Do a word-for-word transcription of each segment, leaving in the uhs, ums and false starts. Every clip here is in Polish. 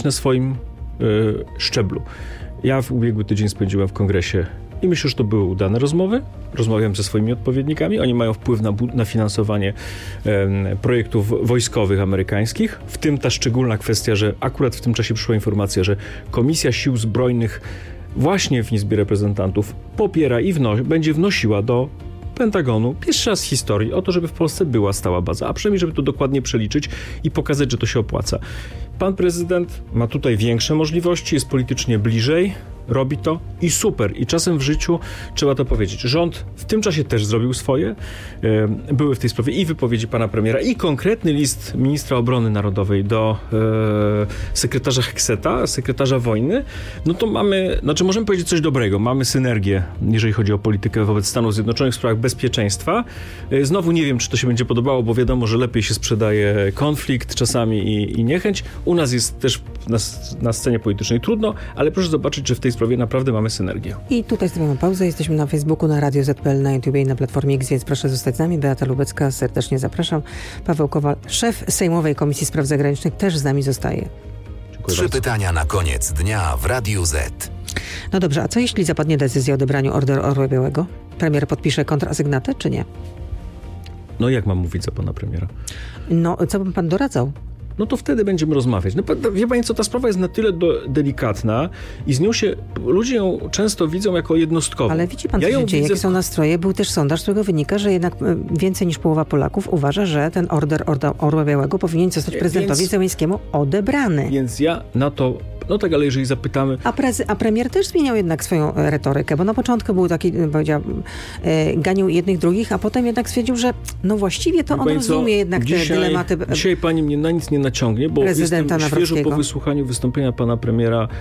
na swoim y, szczeblu. Ja w ubiegły tydzień spędziłem w kongresie i myślę, że to były udane rozmowy. Rozmawiałem ze swoimi odpowiednikami. Oni mają wpływ na, na finansowanie e, projektów wojskowych amerykańskich. W tym ta szczególna kwestia, że akurat w tym czasie przyszła informacja, że Komisja Sił Zbrojnych właśnie w Izbie Reprezentantów popiera i wno- będzie wnosiła do Pentagonu pierwszy raz w historii o to, żeby w Polsce była stała baza, a przynajmniej żeby to dokładnie przeliczyć i pokazać, że to się opłaca. Pan prezydent ma tutaj większe możliwości, jest politycznie bliżej, robi to i super. I czasem w życiu trzeba to powiedzieć. Rząd w tym czasie też zrobił swoje. Były w tej sprawie i wypowiedzi pana premiera, i konkretny list ministra obrony narodowej do e, sekretarza Hekseta, sekretarza wojny. No to mamy, znaczy możemy powiedzieć coś dobrego. Mamy synergię, jeżeli chodzi o politykę wobec Stanów Zjednoczonych w sprawach bezpieczeństwa. Znowu nie wiem, czy to się będzie podobało, bo wiadomo, że lepiej się sprzedaje konflikt czasami i, i niechęć. U nas jest też na, na scenie politycznej trudno, ale proszę zobaczyć, że w tej sprawie naprawdę mamy synergię. I tutaj zrobimy pauzę. Jesteśmy na Facebooku, na Radio Z P L, na YouTube i na Platformie X, więc proszę zostać z nami. Beata Lubecka, serdecznie zapraszam. Paweł Kowal, szef Sejmowej Komisji Spraw Zagranicznych, też z nami zostaje. Dziękuję Trzy bardzo. Pytania na koniec dnia w Radiu Z. No dobrze, a co jeśli zapadnie decyzja o odebraniu Orderu Orła Białego? Premier podpisze kontrasygnatę, czy nie? No jak mam mówić za pana premiera? No, co bym pan doradzał? No to wtedy będziemy rozmawiać. No, wie pani co, ta sprawa jest na tyle do, delikatna i z nią się, ludzie ją często widzą jako jednostkową. Ale widzi pan, co ja się dzieje, widzę... jakie są nastroje. Był też sondaż, z którego wynika, że jednak więcej niż połowa Polaków uważa, że ten order Orła Białego powinien zostać prezydentowi więc, Zełenskiemu odebrany. Więc ja na to... No tak, ale jeżeli zapytamy... A, prezy- a premier też zmieniał jednak swoją retorykę, bo na początku był taki, powiedział, e, ganił jednych, drugich, a potem jednak stwierdził, że no właściwie to on rozumie jednak dzisiaj, te dylematy Dzisiaj pani mnie na nic nie naciągnie, bo jestem świeżo po wysłuchaniu wystąpienia pana premiera e,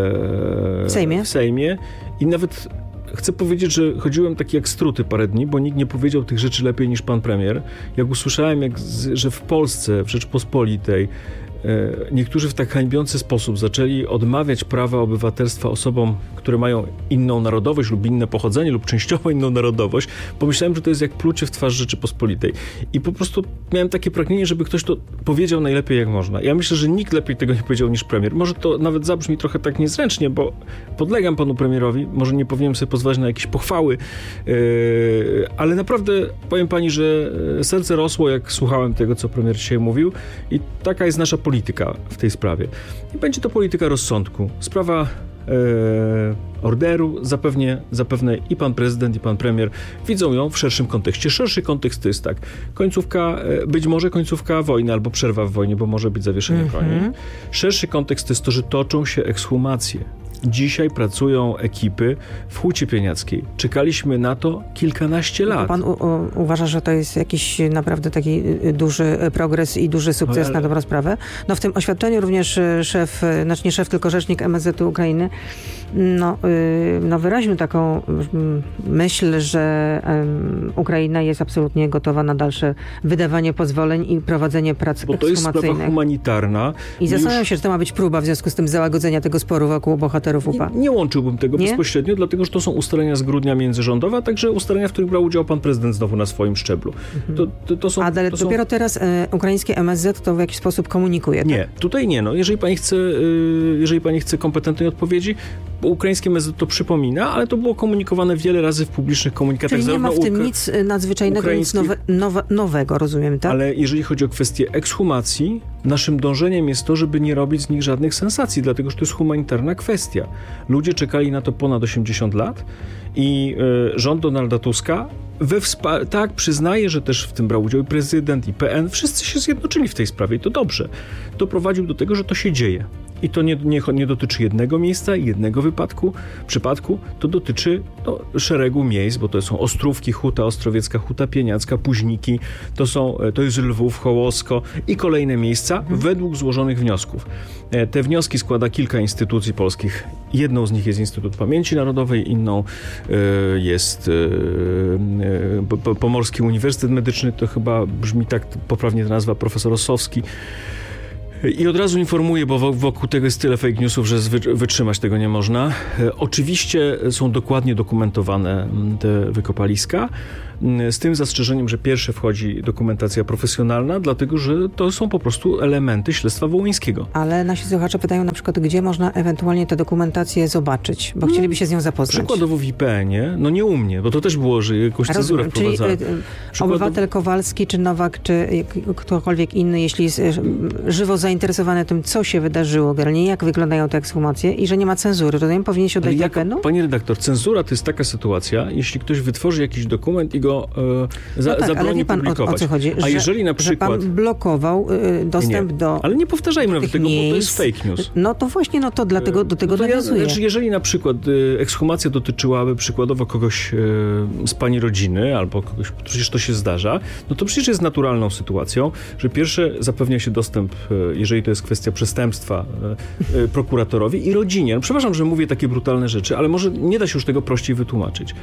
w Sejmie. w Sejmie i nawet chcę powiedzieć, że chodziłem taki jak struty parę dni, bo nikt nie powiedział tych rzeczy lepiej niż pan premier. Jak usłyszałem, jak z, że w Polsce, w Rzeczpospolitej niektórzy w tak hańbiący sposób zaczęli odmawiać prawa obywatelstwa osobom, które mają inną narodowość lub inne pochodzenie lub częściowo inną narodowość, pomyślałem, że to jest jak plucie w twarz Rzeczypospolitej. I po prostu miałem takie pragnienie, żeby ktoś to powiedział najlepiej jak można. Ja myślę, że nikt lepiej tego nie powiedział niż premier. Może to nawet zabrzmi trochę tak niezręcznie, bo podlegam panu premierowi, może nie powinienem sobie pozwolić na jakieś pochwały, yy, ale naprawdę powiem pani, że serce rosło, jak słuchałem tego, co premier dzisiaj mówił i taka jest nasza polityka. polityka w tej sprawie. I będzie to polityka rozsądku. Sprawa e, orderu zapewne, zapewne i pan prezydent, i pan premier widzą ją w szerszym kontekście. Szerszy kontekst to jest tak. Końcówka, e, być może końcówka wojny albo przerwa w wojnie, bo może być zawieszenie broni. Mm-hmm. Szerszy kontekst to jest to, że toczą się ekshumacje. Dzisiaj pracują ekipy w Hucie Pieniackiej. Czekaliśmy na to kilkanaście lat. Pan u, u, uważa, że to jest jakiś naprawdę taki duży progres i duży sukces no, ale... na dobrą sprawę? No w tym oświadczeniu również szef, znaczy nie szef, tylko rzecznik M S Z-u Ukrainy no, yy, no wyraził taką yy, myśl, że yy, Ukraina jest absolutnie gotowa na dalsze wydawanie pozwoleń i prowadzenie prac Bo to jest sprawa humanitarna. I zastanawiam już... się, że to ma być próba w związku z tym załagodzenia tego sporu wokół bohaterów. Nie, nie łączyłbym tego nie? bezpośrednio, dlatego że to są ustalenia z grudnia międzyrządowe, a także ustalenia, w których brał udział pan prezydent znowu na swoim szczeblu. Mhm. To, to, to są, ale to dopiero są... teraz e, ukraińskie M S Z to w jakiś sposób komunikuje, Nie, tak? tutaj nie. No. Jeżeli pani chce, y, jeżeli pani chce kompetentnej odpowiedzi, bo ukraińskie M S Z to przypomina, ale to było komunikowane wiele razy w publicznych komunikatach. Czyli nie ma w tym ukra... nic nadzwyczajnego, ukraińskich... nic nowe, nowe, nowego, rozumiem, tak? Ale jeżeli chodzi o kwestię ekshumacji, naszym dążeniem jest to, żeby nie robić z nich żadnych sensacji, dlatego że to jest humanitarna kwestia. Ludzie czekali na to ponad osiemdziesiąt lat i y, rząd Donalda Tuska we wspa- tak przyznaje, że też w tym brał udział i prezydent, i P N. Wszyscy się zjednoczyli w tej sprawie i to dobrze. Doprowadził do tego, że to się dzieje. I to nie, nie, nie dotyczy jednego miejsca, jednego wypadku, przypadku, to dotyczy no, szeregu miejsc, bo to są Ostrówki, Huta Ostrowiecka, Huta Pieniacka, Późniki, to, są, to jest Lwów, Hołosko i kolejne miejsca mhm. według złożonych wniosków. Te wnioski składa kilka instytucji polskich. Jedną z nich jest Instytut Pamięci Narodowej, inną y, jest y, y, Pomorski Uniwersytet Medyczny, to chyba brzmi tak poprawnie ta nazwa, profesor Ossowski. I od razu informuję, bo wokół tego jest tyle fake newsów, że wytrzymać tego nie można. Oczywiście są dokładnie dokumentowane te wykopaliska. z tym zastrzeżeniem, że pierwsze wchodzi dokumentacja profesjonalna, dlatego, że to są po prostu elementy śledztwa wołyńskiego. Ale nasi słuchacze pytają na przykład, gdzie można ewentualnie tę dokumentację zobaczyć, bo chcieliby się z nią zapoznać. Przykładowo w I P N ie, no nie u mnie, bo to też było, że jakąś cenzurę wprowadzałem. Czyli Przykładowo... obywatel Kowalski, czy Nowak, czy ktokolwiek inny, jeśli jest żywo zainteresowany tym, co się wydarzyło, generalnie jak wyglądają te ekshumacje i że nie ma cenzury, to ja powinien się oddać do I P N u? Panie redaktor, cenzura to jest taka sytuacja, jeśli ktoś wytworzy jakiś dokument i go e, za, no tak, zabroni ale wie pan, publikować. O, o co chodzi? A że, jeżeli na przykład... że pan blokował y, dostęp nie. do Ale nie powtarzajmy nawet tego, miejsc, bo to jest fake news. No to właśnie, no to dlatego do tego no to nawiązuję. Ja, znaczy, jeżeli na przykład y, ekshumacja dotyczyłaby przykładowo kogoś y, z pani rodziny, albo kogoś, przecież to się zdarza, no to przecież jest naturalną sytuacją, że pierwsze zapewnia się dostęp, y, jeżeli to jest kwestia przestępstwa, y, y, prokuratorowi i rodzinie. No, przepraszam, że mówię takie brutalne rzeczy, ale może nie da się już tego prościej wytłumaczyć.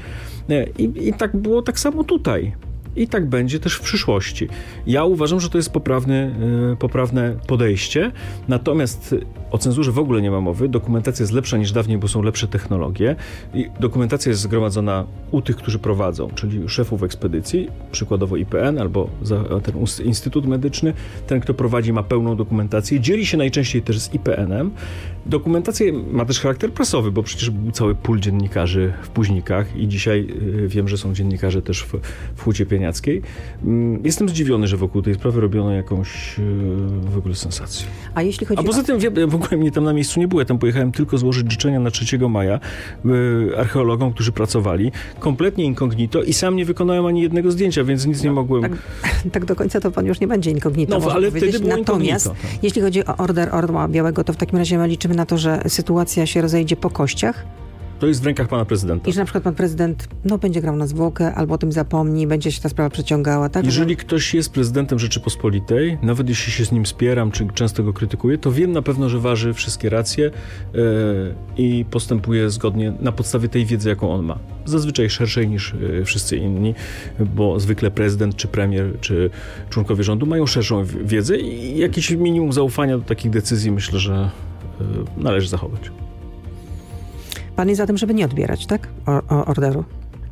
I, i tak było tak samo tutaj. I tak będzie też w przyszłości. Ja uważam, że to jest poprawny, yy, poprawne podejście, natomiast o cenzurze w ogóle nie ma mowy. Dokumentacja jest lepsza niż dawniej, bo są lepsze technologie. I dokumentacja jest zgromadzona u tych, którzy prowadzą, czyli szefów ekspedycji, przykładowo I P N albo za, ten Instytut Medyczny. Ten, kto prowadzi, ma pełną dokumentację. Dzieli się najczęściej też z I P N em. Dokumentacja ma też charakter prasowy, bo przecież był cały pól dziennikarzy w Późnikach i dzisiaj yy, wiem, że są dziennikarze też w, w Hucie Pieniackiej. Jestem zdziwiony, że wokół tej sprawy robiono jakąś yy, w ogóle sensację. A jeśli chodzi A poza o... tym w ogóle mnie tam na miejscu nie było. Ja tam pojechałem tylko złożyć życzenia na trzeciego maja yy, archeologom, którzy pracowali kompletnie incognito i sam nie wykonałem ani jednego zdjęcia, więc nic nie mogłem... Tak, tak do końca to pan już nie będzie incognito. No, ale wtedy było Natomiast incognito, tak. Jeśli chodzi o Order Orła Białego, to w takim razie my liczymy na to, że sytuacja się rozejdzie po kościach? To jest w rękach pana prezydenta. I że na przykład pan prezydent no, będzie grał na zwłokę, albo o tym zapomni, będzie się ta sprawa przeciągała, tak? Jeżeli ktoś jest prezydentem Rzeczypospolitej, nawet jeśli się z nim spieram, czy często go krytykuję, to wiem na pewno, że waży wszystkie racje yy, i postępuje zgodnie na podstawie tej wiedzy, jaką on ma. Zazwyczaj szerszej niż yy, wszyscy inni, bo zwykle prezydent, czy premier, czy członkowie rządu mają szerszą wiedzę i jakieś minimum zaufania do takich decyzji myślę, że yy, należy zachować. Pan jest za tym, żeby nie odbierać, tak? O, o orderu.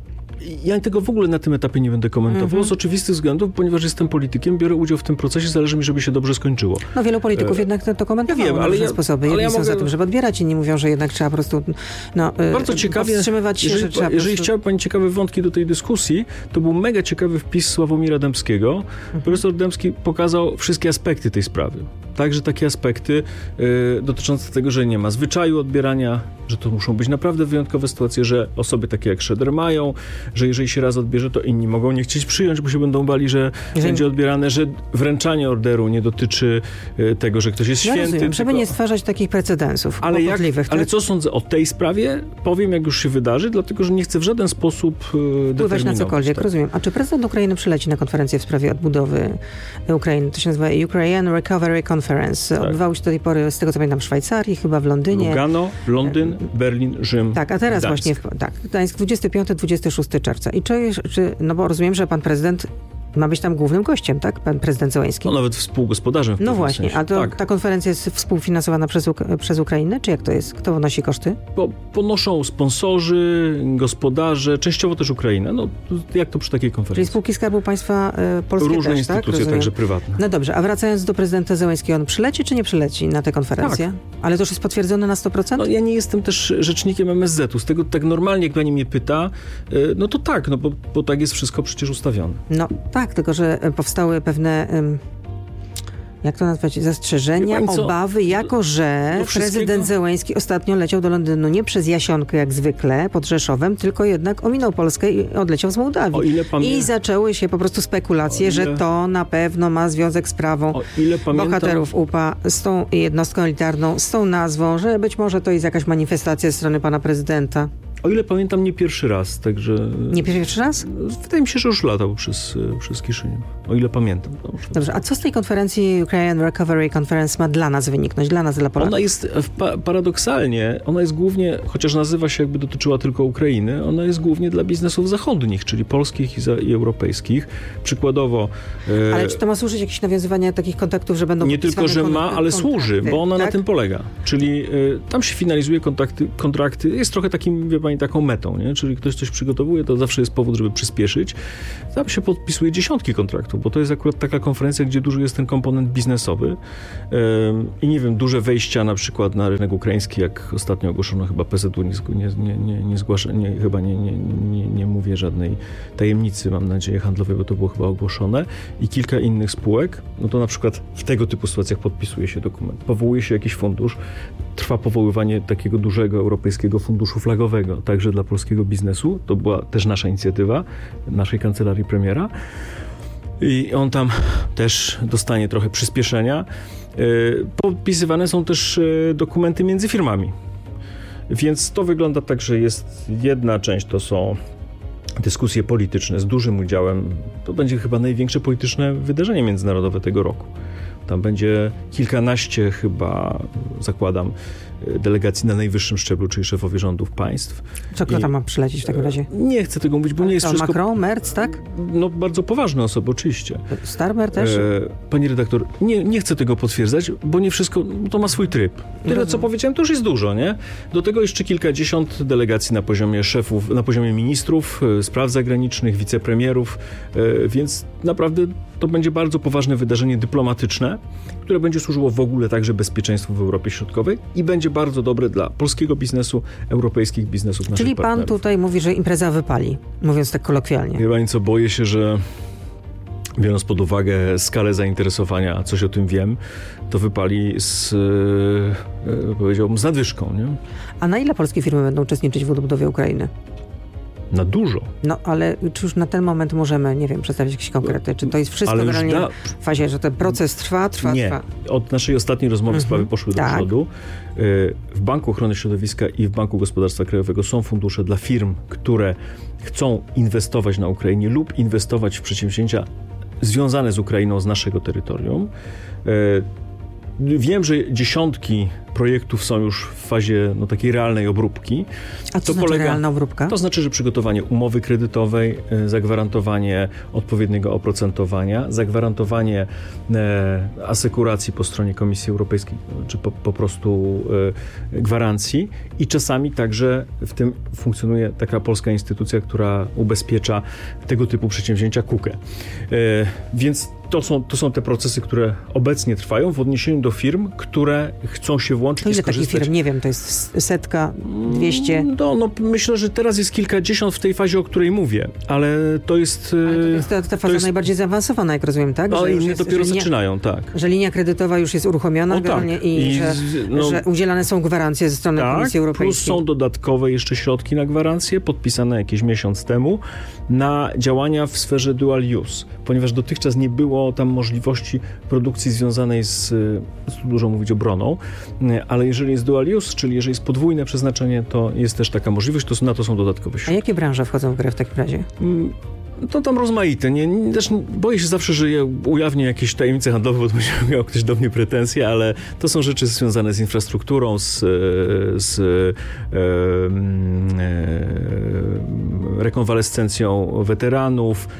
Ja tego w ogóle na tym etapie nie będę komentował, mm-hmm. z oczywistych względów, ponieważ jestem politykiem, biorę udział w tym procesie, zależy mi, żeby się dobrze skończyło. No wielu polityków e... jednak to, to komentowało ja wiem, na różne ja, sposoby. Jedni ja są mogę... za tym, żeby odbierać, inni mówią, że jednak trzeba po prostu no, bardzo ciekawie, powstrzymywać się, jeżeli, że trzeba jeżeli prostu... chciała pani ciekawe wątki do tej dyskusji, to był mega ciekawy wpis Sławomira Dębskiego. Mm-hmm. Profesor Dębski pokazał wszystkie aspekty tej sprawy. Także takie aspekty y, dotyczące tego, że nie ma zwyczaju odbierania, że to muszą być naprawdę wyjątkowe sytuacje, że osoby takie jak Schroeder mają, że jeżeli się raz odbierze, to inni mogą nie chcieć przyjąć, bo się będą bali, że jeżeli... będzie odbierane, że wręczanie orderu nie dotyczy y, tego, że ktoś jest ja święty. Rozumiem, żeby tylko... nie stwarzać takich precedensów. Ale, jak, tak? ale co sądzę o tej sprawie? Powiem, jak już się wydarzy, dlatego, że nie chcę w żaden sposób y, wpływać na cokolwiek, tak. Rozumiem. A czy prezydent Ukrainy przyleci na konferencję w sprawie odbudowy Ukrainy? To się nazywa Ukraine Recovery Conference. Tak. Odbywało się do tej pory, z tego co pamiętam, w Szwajcarii, chyba w Londynie. Lugano, Londyn, Berlin, Rzym. Tak, a teraz Gdańsk. właśnie, tak, Gdańsk dwudziestego piątego do dwudziestego szóstego czerwca. I czy, czy, no bo rozumiem, że pan prezydent ma być tam głównym gościem, tak? Pan prezydent Zełenski. No nawet współgospodarzem. W no właśnie, sensie. a to, tak. ta konferencja jest współfinansowana przez, przez Ukrainę, czy jak to jest? Kto ponosi koszty? Bo ponoszą sponsorzy, gospodarze, częściowo też Ukraina. No jak to przy takiej konferencji? Czyli spółki Skarbu Państwa y, polskie Różne też, instytucje, tak? także prywatne. No dobrze, a wracając do prezydenta Zełenskiego, on przyleci czy nie przyleci na tę konferencję? Tak. Ale to już jest potwierdzone na sto procent? No ja nie jestem też rzecznikiem M S Z u. Z tego tak normalnie, jak pani mnie pyta, y, no to tak, no bo, bo tak jest wszystko przecież ustawione. No tak, tylko że powstały pewne... Ym, jak to nazwać, zastrzeżenia, obawy, jako że no prezydent Zełenski ostatnio leciał do Londynu nie przez Jasionkę jak zwykle pod Rzeszowem, tylko jednak ominął Polskę i odleciał z Mołdawii. O ile pamię... I zaczęły się po prostu spekulacje, ile... że to na pewno ma związek z sprawą o ile pamiętam... bohaterów U P A z tą jednostką elitarną, z tą nazwą, że być może to jest jakaś manifestacja ze strony pana prezydenta. O ile pamiętam, nie pierwszy raz, także... Nie pierwszy raz? Wydaje mi się, że już latał przez, przez Kiszyniów. O ile pamiętam. Dobrze, a co z tej konferencji Ukraine Recovery Conference ma dla nas wyniknąć? Dla nas, dla Polaków? Ona jest, pa- paradoksalnie, ona jest głównie, chociaż nazywa się jakby dotyczyła tylko Ukrainy, ona jest głównie dla biznesów zachodnich, czyli polskich i, za, i europejskich. Przykładowo... E, ale czy to ma służyć jakieś nawiązywanie takich kontaktów, że będą... Nie tylko, że ma, ale służy, bo ona tak? na tym polega. Czyli e, tam się finalizuje kontakty, kontrakty. Jest trochę takim, wie pani, pani taką metą, nie? Czyli ktoś coś przygotowuje, to zawsze jest powód, żeby przyspieszyć. Tam się podpisuje dziesiątki kontraktów, bo to jest akurat taka konferencja, gdzie duży jest ten komponent biznesowy ym, i nie wiem, duże wejścia na przykład na rynek ukraiński, jak ostatnio ogłoszono, chyba P Z U nie, nie, nie, nie zgłasza, nie, chyba nie, nie, nie, nie mówię żadnej tajemnicy, mam nadzieję, handlowej, bo to było chyba ogłoszone, i kilka innych spółek, no to na przykład w tego typu sytuacjach podpisuje się dokument. Powołuje się jakiś fundusz, trwa powoływanie takiego dużego europejskiego funduszu flagowego, także dla polskiego biznesu. To była też nasza inicjatywa, naszej kancelarii premiera. I on tam też dostanie trochę przyspieszenia. Podpisywane są też dokumenty między firmami. Więc to wygląda tak, że jest jedna część, to są dyskusje polityczne z dużym udziałem. To będzie chyba największe polityczne wydarzenie międzynarodowe tego roku. Tam będzie kilkanaście chyba, zakładam, delegacji na najwyższym szczeblu, czyli szefowie rządów państw. Co kto I tam ma przylecieć w takim razie? Nie chcę tego mówić, bo nie jest to wszystko... Macron, Merz, tak? No bardzo poważne osoby, oczywiście. Starmer też? E, pani redaktor, nie, nie chcę tego potwierdzać, bo nie wszystko, to ma swój tryb. Tyle, co powiedziałem, to już jest dużo, nie? Do tego jeszcze kilkadziesiąt delegacji na poziomie szefów, na poziomie ministrów, e, spraw zagranicznych, wicepremierów, e, więc naprawdę to będzie bardzo poważne wydarzenie dyplomatyczne, które będzie służyło w ogóle także bezpieczeństwu w Europie Środkowej i będzie bardzo dobre dla polskiego biznesu, europejskich biznesów naszych Czyli pan partnerów. tutaj mówi, że impreza wypali, mówiąc tak kolokwialnie. Chyba nieco boję się, że biorąc pod uwagę skalę zainteresowania, a coś o tym wiem, to wypali z, e, powiedziałbym, z nadwyżką, nie? A na ile polskie firmy będą uczestniczyć w odbudowie Ukrainy? Na dużo. No, ale czy już na ten moment możemy, nie wiem, przedstawić jakieś konkrety? Czy to jest wszystko Ale już generalnie da... w fazie, że ten proces trwa, trwa, Nie. trwa? Od naszej ostatniej rozmowy Mhm. sprawy poszły do Tak. przodu. W Banku Ochrony Środowiska i w Banku Gospodarstwa Krajowego są fundusze dla firm, które chcą inwestować na Ukrainie lub inwestować w przedsięwzięcia związane z Ukrainą, z naszego terytorium. Wiem, że dziesiątki projektów są już w fazie no, takiej realnej obróbki. A co to znaczy polega, realna obróbka? To znaczy, że przygotowanie umowy kredytowej, zagwarantowanie odpowiedniego oprocentowania, zagwarantowanie e, asekuracji po stronie Komisji Europejskiej, czy po, po prostu e, gwarancji i czasami także w tym funkcjonuje taka polska instytucja, która ubezpiecza tego typu przedsięwzięcia K U K E. E, więc to są, to są te procesy, które obecnie trwają w odniesieniu do firm, które chcą się włączyć to ile i skorzystać. takich firm? Nie wiem, to jest setka, dwieście? No, no myślę, że teraz jest kilkadziesiąt w tej fazie, o której mówię, ale to jest... Ale to jest ta, ta faza jest... najbardziej zaawansowana, jak rozumiem, tak? Ale inne jest, dopiero linia, zaczynają, tak. Że linia kredytowa już jest uruchomiona o, tak. i, I że, no, że udzielane są gwarancje ze strony tak, Komisji Europejskiej. Plus są dodatkowe jeszcze środki na gwarancje, podpisane jakiś miesiąc temu, na działania w sferze dual use, ponieważ dotychczas nie było tam możliwości produkcji związanej z, tu dużo mówić obroną, ale jeżeli jest dual use, czyli jeżeli jest podwójne przeznaczenie, to jest też taka możliwość, to na to są dodatkowe środki. A jakie branże wchodzą w grę w takim razie? To tam rozmaite. Nie, nie, też boję się zawsze, że ja ujawnię jakieś tajemnice handlowe, bo to będzie miał ktoś do mnie pretensje, ale to są rzeczy związane z infrastrukturą, z, z e, e, rekonwalescencją weteranów.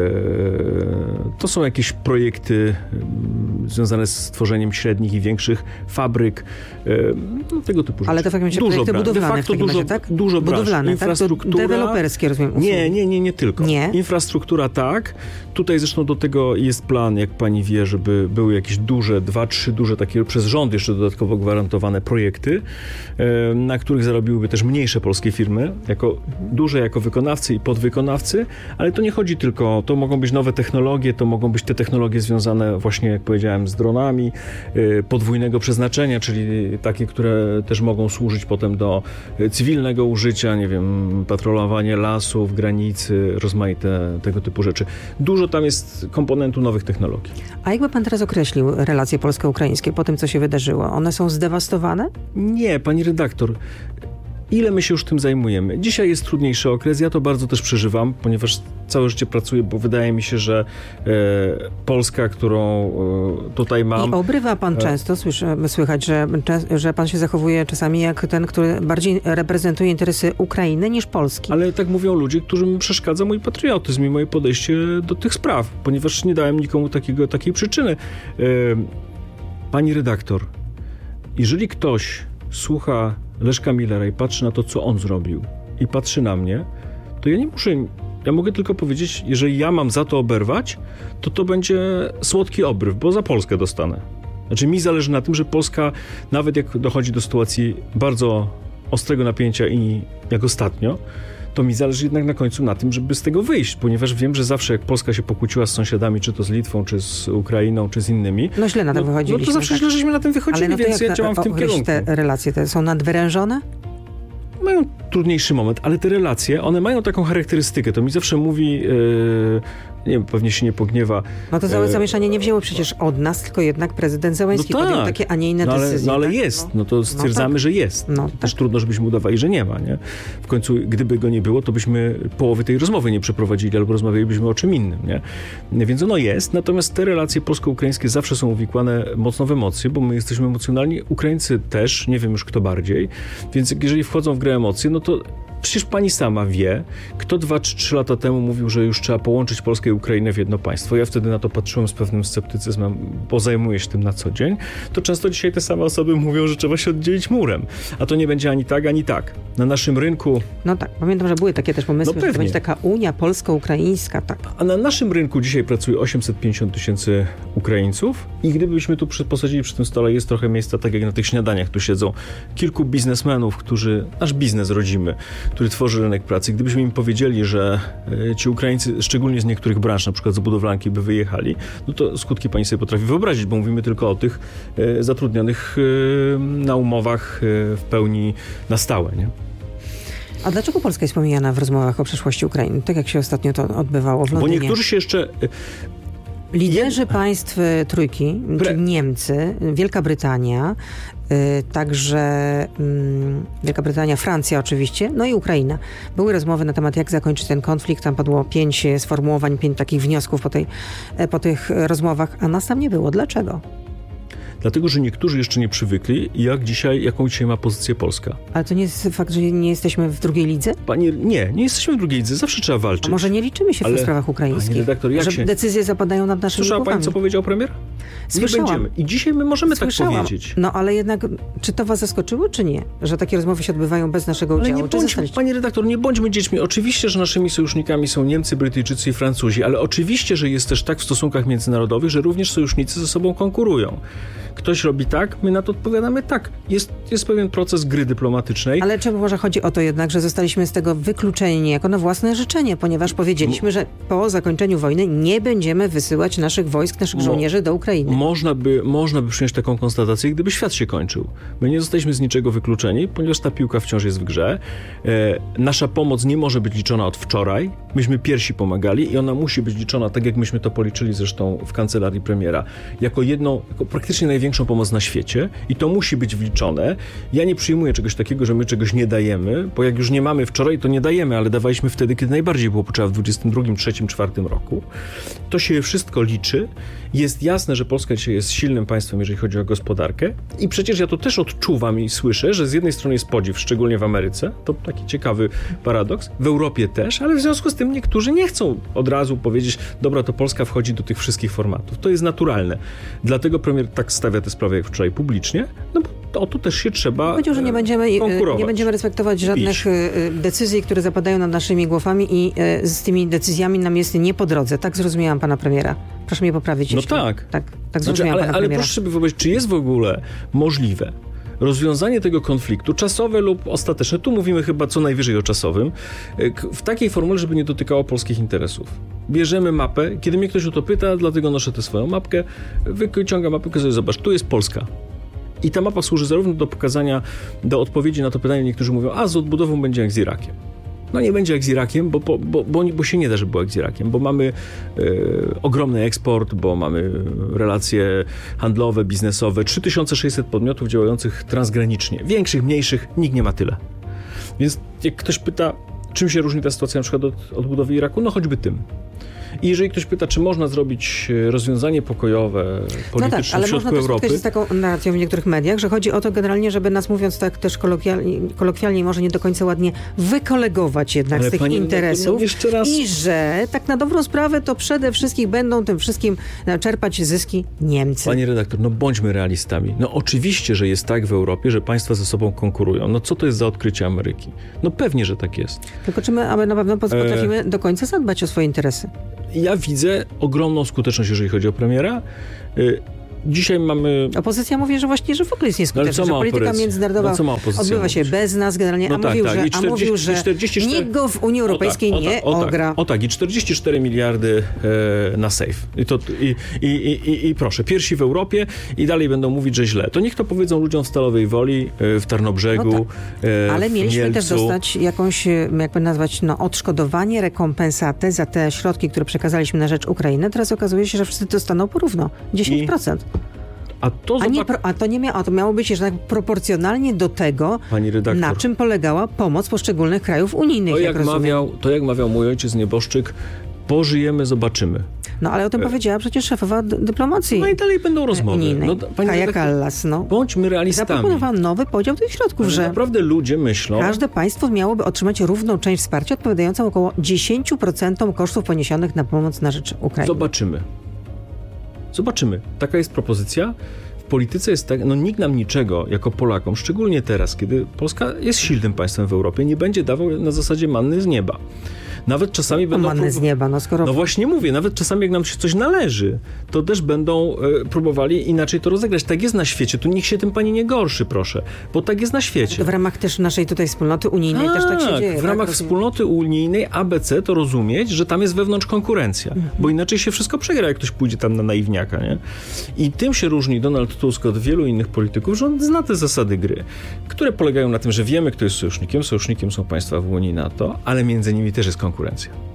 To są jakieś projekty związane z tworzeniem średnich i większych fabryk, no, tego typu rzeczy. Ale to w jakimś dużo projekty budowlane de facto w takim dużo, razie, tak? Dużo budowlane, infrastruktura. Tak? Deweloperskie, rozumiem. Usługi. Nie, nie, nie, nie tylko. Nie? Infrastruktura tak. Tutaj zresztą do tego jest plan, jak pani wie, żeby były jakieś duże, dwa, trzy duże takie przez rząd jeszcze dodatkowo gwarantowane projekty, na których zarobiłyby też mniejsze polskie firmy, jako duże jako wykonawcy i podwykonawcy, ale to nie chodzi tylko, to mogą być nowe technologie, to mogą być te technologie związane właśnie, jak powiedziałem, z dronami podwójnego przeznaczenia, czyli takie, które też mogą służyć potem do cywilnego użycia, nie wiem, patrolowanie lasów, granicy, rozmaite tego typu rzeczy. Dużo tam jest komponentu nowych technologii. A jakby pan teraz określił relacje polsko-ukraińskie po tym, co się wydarzyło? One są zdewastowane? Nie, pani redaktor. Ile my się już tym zajmujemy? Dzisiaj jest trudniejszy okres, ja to bardzo też przeżywam, ponieważ całe życie pracuję, bo wydaje mi się, że e, Polska, którą e, tutaj mam... I obrywa pan e... często, słyszy, słychać, że, że pan się zachowuje czasami jak ten, który bardziej reprezentuje interesy Ukrainy niż Polski. Ale tak mówią ludzie, którym przeszkadza mój patriotyzm i moje podejście do tych spraw, ponieważ nie dałem nikomu takiego, takiej przyczyny. E, pani redaktor, jeżeli ktoś słucha Leszka Millera i patrzy na to, co on zrobił i patrzy na mnie, to ja nie muszę, ja mogę tylko powiedzieć, jeżeli ja mam za to oberwać, to to będzie słodki obryw, bo za Polskę dostanę. Znaczy mi zależy na tym, że Polska, nawet jak dochodzi do sytuacji bardzo ostrego napięcia i jak ostatnio, to mi zależy jednak na końcu na tym, żeby z tego wyjść, ponieważ wiem, że zawsze jak Polska się pokłóciła z sąsiadami, czy to z Litwą, czy z Ukrainą, czy z innymi... No źle na tym no, wychodziliśmy. No to zawsze tak. źle, żeśmy na tym wychodzili, ale no więc ja działam w tym kierunku. Te relacje te są nadwyrężone? Mają trudniejszy moment, ale te relacje, one mają taką charakterystykę. To mi zawsze mówi, yy, nie wiem, pewnie się nie pogniewa. No to całe yy, zamieszanie nie wzięło przecież od nas, tylko jednak prezydent Zełenski no tak, podjął takie, a nie inne no ale, decyzje. No ale tak? jest, no, no to stwierdzamy, no tak. że jest. No Też tak. trudno, żebyśmy udawali, że nie ma, nie? W końcu, gdyby go nie było, to byśmy połowy tej rozmowy nie przeprowadzili, albo rozmawialibyśmy o czym innym, nie? Więc ono jest, natomiast te relacje polsko-ukraińskie zawsze są uwikłane mocno w emocje, bo my jesteśmy emocjonalni, Ukraińcy też, nie wiem już kto bardziej, więc jeżeli wchodzą w grę emocje, no to przecież pani sama wie, kto dwa czy trzy lata temu mówił, że już trzeba połączyć Polskę i Ukrainę w jedno państwo. Ja wtedy na to patrzyłem z pewnym sceptycyzmem, bo zajmuję się tym na co dzień. To często dzisiaj te same osoby mówią, że trzeba się oddzielić murem. A to nie będzie ani tak, ani tak. Na naszym rynku... No tak, pamiętam, że były takie też pomysły, No że to będzie taka Unia polsko-ukraińska, tak. A na naszym rynku dzisiaj pracuje osiemset pięćdziesiąt tysięcy Ukraińców i gdybyśmy tu przy, posadzili przy tym stole, jest trochę miejsca, tak jak na tych śniadaniach tu siedzą, kilku biznesmenów, którzy, nasz biznes rodzimy, który tworzy rynek pracy. Gdybyśmy im powiedzieli, że e, ci Ukraińcy, szczególnie z niektórych branż, na przykład z budowlanki, by wyjechali, no to skutki pani sobie potrafi wyobrazić, bo mówimy tylko o tych e, zatrudnionych e, na umowach e, w pełni na stałe, nie? A dlaczego Polska jest pomijana w rozmowach o przyszłości Ukrainy? Tak jak się ostatnio to odbywało w Londynie. Bo niektórzy się jeszcze... Liderzy państw trójki, Pre... czyli Niemcy, Wielka Brytania, yy, także yy, Wielka Brytania, Francja oczywiście, no i Ukraina. Były rozmowy na temat, jak zakończyć ten konflikt. Tam padło pięć sformułowań, pięć takich wniosków po, tej, po tych rozmowach, a nas tam nie było. Dlaczego? Dlatego, że niektórzy jeszcze nie przywykli, jak dzisiaj, jaką dzisiaj ma pozycję Polska. Ale to nie jest fakt, że nie jesteśmy w drugiej lidze? Pani, nie, nie jesteśmy w drugiej lidze, zawsze trzeba walczyć. A może nie liczymy się Ale, w sprawach ukraińskich? Pani redaktor, jak że się... decyzje zapadają nad naszymi Słyszała głowami. pani, co powiedział premier? Słyszałam. Nie będziemy. I dzisiaj my możemy Słyszałam. tak powiedzieć. No ale jednak, czy to was zaskoczyło, czy nie? Że takie rozmowy się odbywają bez naszego Ale udziału? nie Czy bądźmy, zostaliście... pani redaktor, nie bądźmy dziećmi. Oczywiście, że naszymi sojusznikami są Niemcy, Brytyjczycy i Francuzi, ale oczywiście, że jest też tak w stosunkach międzynarodowych, że również sojusznicy ze sobą konkurują. Ktoś robi tak, my na to odpowiadamy tak. Jest, jest pewien proces gry dyplomatycznej. Ale czy może chodzi o to jednak, że zostaliśmy z tego wykluczeni niejako na własne życzenie, ponieważ powiedzieliśmy, że po zakończeniu wojny nie będziemy wysyłać naszych wojsk, naszych Mo- żołnierzy do Ukrainy. Można by, można by przyjąć taką konstatację, gdyby świat się kończył. My nie zostaliśmy z niczego wykluczeni, ponieważ ta piłka wciąż jest w grze. E, nasza pomoc nie może być liczona od wczoraj. Myśmy pierwsi pomagali i ona musi być liczona, tak jak myśmy to policzyli zresztą w kancelarii premiera, jako jedną, jako praktycznie największą pomoc na świecie i to musi być wliczone. Ja nie przyjmuję czegoś takiego, że my czegoś nie dajemy, bo jak już nie mamy wczoraj, to nie dajemy, ale dawaliśmy wtedy, kiedy najbardziej było potrzeba w dwudziestym drugim, trzecim, czwartym roku. To się wszystko liczy. Jest jasne, że Polska dzisiaj jest silnym państwem, jeżeli chodzi o gospodarkę i przecież ja to też odczuwam i słyszę, że z jednej strony jest podziw, szczególnie w Ameryce, to taki ciekawy paradoks, w Europie też, ale w związku z tym niektórzy nie chcą od razu powiedzieć, dobra, to Polska wchodzi do tych wszystkich formatów. To jest naturalne. Dlatego premier tak stawia tę sprawę jak wczoraj publicznie, no bo o to też się trzeba Powiedział, że nie będziemy, konkurować. nie będziemy respektować żadnych Pić. decyzji, które zapadają nad naszymi głowami i z tymi decyzjami nam jest nie po drodze. Tak zrozumiałam pana premiera. Proszę mnie poprawić. No jeśli... tak. Tak, tak Znaczy, zrozumiałam ale, pana ale premiera. proszę sobie wyobrazić, czy jest w ogóle możliwe rozwiązanie tego konfliktu, czasowe lub ostateczne, tu mówimy chyba co najwyżej o czasowym, w takiej formule, żeby nie dotykało polskich interesów. Bierzemy mapę, kiedy mnie ktoś o to pyta, dlatego noszę tę swoją mapkę, wyciągam mapę i sobie zobacz, tu jest Polska. I ta mapa służy zarówno do pokazania, do odpowiedzi na to pytanie, niektórzy mówią, a z odbudową będzie jak z Irakiem. No nie będzie jak z Irakiem, bo, bo, bo, bo, bo się nie da, żeby było jak z Irakiem, bo mamy e, ogromny eksport, bo mamy relacje handlowe, biznesowe, trzy tysiące sześćset podmiotów działających transgranicznie. Większych, mniejszych, nikt nie ma tyle. Więc jak ktoś pyta, czym się różni ta sytuacja na przykład od odbudowy Iraku, no choćby tym. I jeżeli ktoś pyta, czy można zrobić rozwiązanie pokojowe, polityczne no tak, ale w środku można Europy... też z taką narracją w niektórych mediach, że chodzi o to generalnie, żeby nas, mówiąc tak też kolokwialnie, kolokwialnie może nie do końca ładnie, wykolegować jednak ale z tych pani, interesów no, jeszcze raz... i że tak na dobrą sprawę to przede wszystkim będą tym wszystkim czerpać zyski Niemcy. Pani redaktor, no bądźmy realistami. No oczywiście, że jest tak w Europie, że państwa ze sobą konkurują. No co to jest za odkrycie Ameryki? No pewnie, że tak jest. Tylko czy my aby na pewno potrafimy e... do końca zadbać o swoje interesy? Ja widzę ogromną skuteczność, jeżeli chodzi o premiera. Dzisiaj mamy... Opozycja mówi, że właśnie, że w ogóle jest nieskuteczna, że polityka opozycja? międzynarodowa no odbywa mówić? się bez nas generalnie, no a, tak, mówił, tak. Że, czterdzieści, a mówił, że czterdzieści cztery... nikt go w Unii Europejskiej o tak, nie o tak, ogra. O tak, i czterdzieści cztery miliardy e, na safe. I, to, i, i, i, I proszę, pierwsi w Europie i dalej będą mówić, że źle. To niech to powiedzą ludziom w Stalowej Woli, w Tarnobrzegu, no tak. e, Ale w mieliśmy Mielcu. też dostać jakąś, jakby nazwać, no, odszkodowanie, rekompensatę za te środki, które przekazaliśmy na rzecz Ukrainy. Teraz okazuje się, że wszyscy dostaną porówno. dziesięć procent. I... A to, a, nie, a to nie miało, a to miało być jednak proporcjonalnie do tego, na czym polegała pomoc poszczególnych krajów unijnych. To jak, jak, mawiał, to jak mawiał mój ojciec nieboszczyk, pożyjemy, zobaczymy. No ale o tym e... powiedziała przecież szefowa d- dyplomacji. No i dalej będą rozmowy. Unijnej. No, Kaja Kallas, no. Bądźmy realistami. Zaproponowała nowy podział tych środków, ale że naprawdę ludzie myślą... Każde państwo miałoby otrzymać równą część wsparcia odpowiadającą około dziesięć procent kosztów poniesionych na pomoc na rzecz Ukrainy. Zobaczymy. Zobaczymy. Taka jest propozycja. W polityce jest tak, no nikt nam niczego jako Polakom, szczególnie teraz, kiedy Polska jest silnym państwem w Europie, nie będzie dawał na zasadzie manny z nieba. Nawet czasami no, będą... Manny prób... z nieba, no skoro... No właśnie mówię, nawet czasami jak nam się coś należy, to też będą e, próbowali inaczej to rozegrać. Tak jest na świecie, tu nikt się tym pani nie gorszy, proszę, bo tak jest na świecie. W ramach też naszej tutaj wspólnoty unijnej tak, też tak się dzieje. w ramach tak, wspólnoty unijnej A B C to rozumieć, że tam jest wewnątrz konkurencja, mhm. bo inaczej się wszystko przegra, jak ktoś pójdzie tam na naiwniaka, nie? I tym się różni Donald Tusk od wielu innych polityków, że on zna te zasady gry, które polegają na tym, że wiemy, kto jest sojusznikiem, sojusznikiem są państwa w Unii NATO, ale między nimi też jest konkurencja.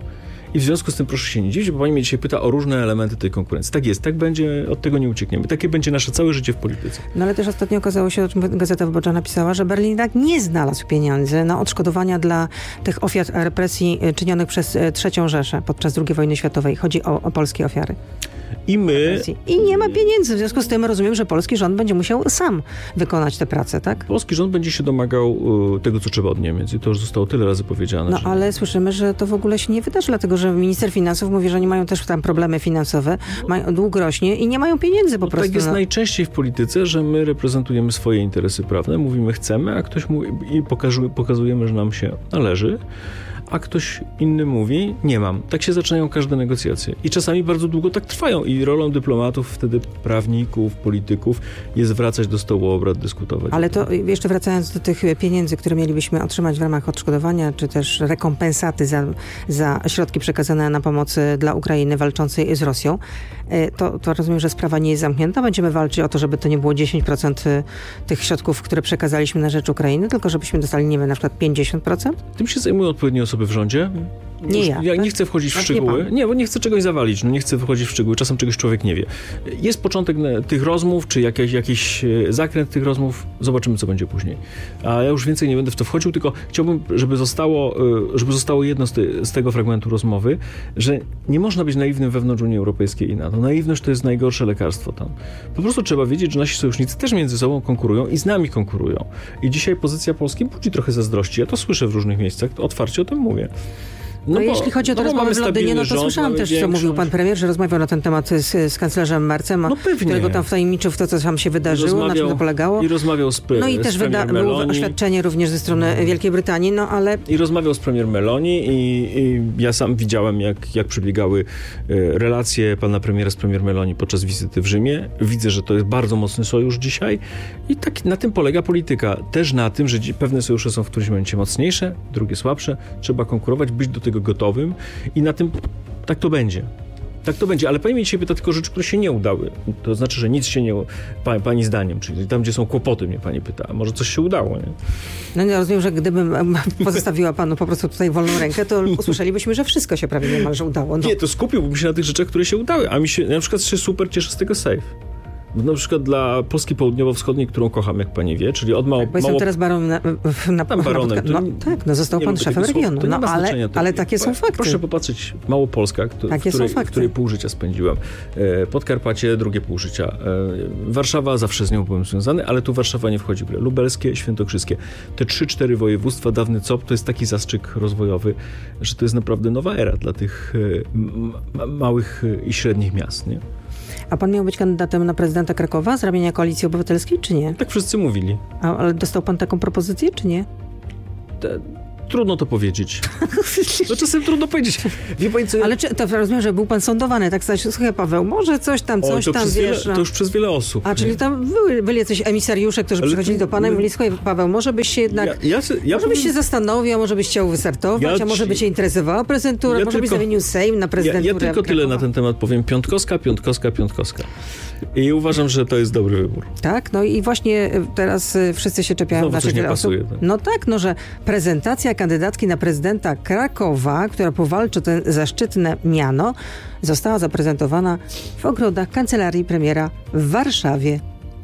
I w związku z tym proszę się nie dziwić, bo pani mnie dzisiaj pyta o różne elementy tej konkurencji. Tak jest, tak będzie, od tego nie uciekniemy. Takie będzie nasze całe życie w polityce. No ale też ostatnio okazało się, o czym Gazeta Wyborcza napisała, że Berlin tak nie znalazł pieniędzy na odszkodowania dla tych ofiar represji czynionych przez trzecią Rzeszę podczas drugiej wojny światowej. Chodzi o, o polskie ofiary. I my... I nie ma pieniędzy. W związku z tym rozumiem, że polski rząd będzie musiał sam wykonać tę pracę, tak? Polski rząd będzie się domagał uh, tego, co trzeba od Niemiec. I to już zostało tyle razy powiedziane. No że... ale słyszymy, że to w ogóle się nie wydarzy, dlatego że minister finansów mówi, że oni mają też tam problemy finansowe, mają, dług rośnie i nie mają pieniędzy po no, prostu. Tak jest no. najczęściej w polityce, że my reprezentujemy swoje interesy prawne, mówimy chcemy, a ktoś mówi i pokazuje, pokazujemy, że nam się należy. A ktoś inny mówi, nie mam. Tak się zaczynają każde negocjacje. I czasami bardzo długo tak trwają. I rolą dyplomatów, wtedy prawników, polityków jest wracać do stołu obrad, dyskutować. Ale to jeszcze wracając do tych pieniędzy, które mielibyśmy otrzymać w ramach odszkodowania, czy też rekompensaty za, za środki przekazane na pomoc dla Ukrainy walczącej z Rosją, to, to rozumiem, że sprawa nie jest zamknięta. Będziemy walczyć o to, żeby to nie było dziesięć procent tych środków, które przekazaliśmy na rzecz Ukrainy, tylko żebyśmy dostali, nie wiem, na przykład pięćdziesiąt procent? Tym się zajmują odpowiednie osoby w rządzie. Nie Już, ja. Ja tak? nie chcę wchodzić w tak szczegóły. Nie, nie, bo nie chcę czegoś zawalić. No nie chcę wchodzić w szczegóły. Czasem czegoś człowiek nie wie. Jest początek tych rozmów, czy jakiś, jakiś zakręt tych rozmów. Zobaczymy, co będzie później. A ja już więcej nie będę w to wchodził, tylko chciałbym, żeby zostało, żeby zostało jedno z, te, z tego fragmentu rozmowy, że nie można być naiwnym wewnątrz Unii Europejskiej i NATO. Naiwność to jest najgorsze lekarstwo tam. Po prostu trzeba wiedzieć, że nasi sojusznicy też między sobą konkurują i z nami konkurują. I dzisiaj pozycja Polski budzi trochę zazdrości. Ja to słyszę w różnych miejscach, to otwarcie o tym mówię. No, no bo, jeśli chodzi o te no rozmowy w Londynie, no to rząd, słyszałam też, co mówił pan premier, że rozmawiał na ten temat z, z kanclerzem Merzem, no którego tam wtajemniczył w to, co tam się wydarzyło, na czym to polegało. I rozmawiał z pre, No i też wyda- było oświadczenie również ze strony Wielkiej Brytanii, no ale... I rozmawiał z premier Meloni i, i ja sam widziałem, jak, jak przebiegały relacje pana premiera z premier Meloni podczas wizyty w Rzymie. Widzę, że to jest bardzo mocny sojusz dzisiaj i tak na tym polega polityka. Też na tym, że pewne sojusze są w którymś momencie mocniejsze, drugie słabsze. Trzeba konkurować, być do tego gotowym i na tym tak to będzie. Tak to będzie, ale pani mnie dzisiaj pyta tylko rzeczy, które się nie udały. To znaczy, że nic się nie... Pani, pani zdaniem, czyli tam, gdzie są kłopoty, mnie pani pyta. A może coś się udało, nie? No nie rozumiem, że gdybym pozostawiła panu po prostu tutaj wolną rękę, to usłyszelibyśmy, że wszystko się prawie niemalże udało. No. Nie, to skupiłbym się na tych rzeczach, które się udały. A mi się na przykład się super cieszy z tego safe. na przykład dla Polski Południowo-Wschodniej, którą kocham, jak pani wie, czyli od mało... Tak, bo jestem mało... teraz baron na, na, Tam baronem. na, no, tak, no został pan szefem regionu. To nie no, ma ale, znaczenia. To, ale takie są fakty. Proszę popatrzeć, Małopolska, kto, w, której, w której pół życia spędziłem. E, Podkarpacie, drugie pół życia. E, Warszawa, zawsze z nią byłem związany, ale tu Warszawa nie wchodzi w grę. Lubelskie, świętokrzyskie. Te trzy, cztery województwa, dawny C O P, to jest taki zastrzyk rozwojowy, że to jest naprawdę nowa era dla tych e, małych i średnich miast, nie? A pan miał być kandydatem na prezydenta Krakowa z ramienia Koalicji Obywatelskiej, czy nie? Tak wszyscy mówili. A, ale dostał pan taką propozycję, czy nie? Te, trudno to powiedzieć. No czasem trudno powiedzieć. Wie pani, co ja... Ale czy, to rozumiem, że był pan sądowany, tak stać, słuchaj Paweł, może coś tam, coś o, tam, wiele, wiesz. No. To już przez wiele osób. A, czyli tam były, byli jacyś emisariusze, którzy ale przychodzili do pana i mówili, słuchaj Paweł, może byś się jednak, ja, ja, ja może powiem... byś się zastanowił, może byś chciał wystartować, ja a może by cię interesowała prezydentura, ja może tylko... byś zamienił Sejm na prezydenturę. Ja, ja tylko tyle na ten temat powiem. Piątkowska, piątkowska, piątkowska. I uważam, że to jest dobry wybór. Tak, no i właśnie teraz wszyscy się czepiają, Znowu znaczy nie pasuje, osób. tak. No tak, no że prezentacja kandydatki na prezydenta Krakowa, która powalczy ten zaszczytne miano, została zaprezentowana w ogrodach kancelarii premiera w Warszawie.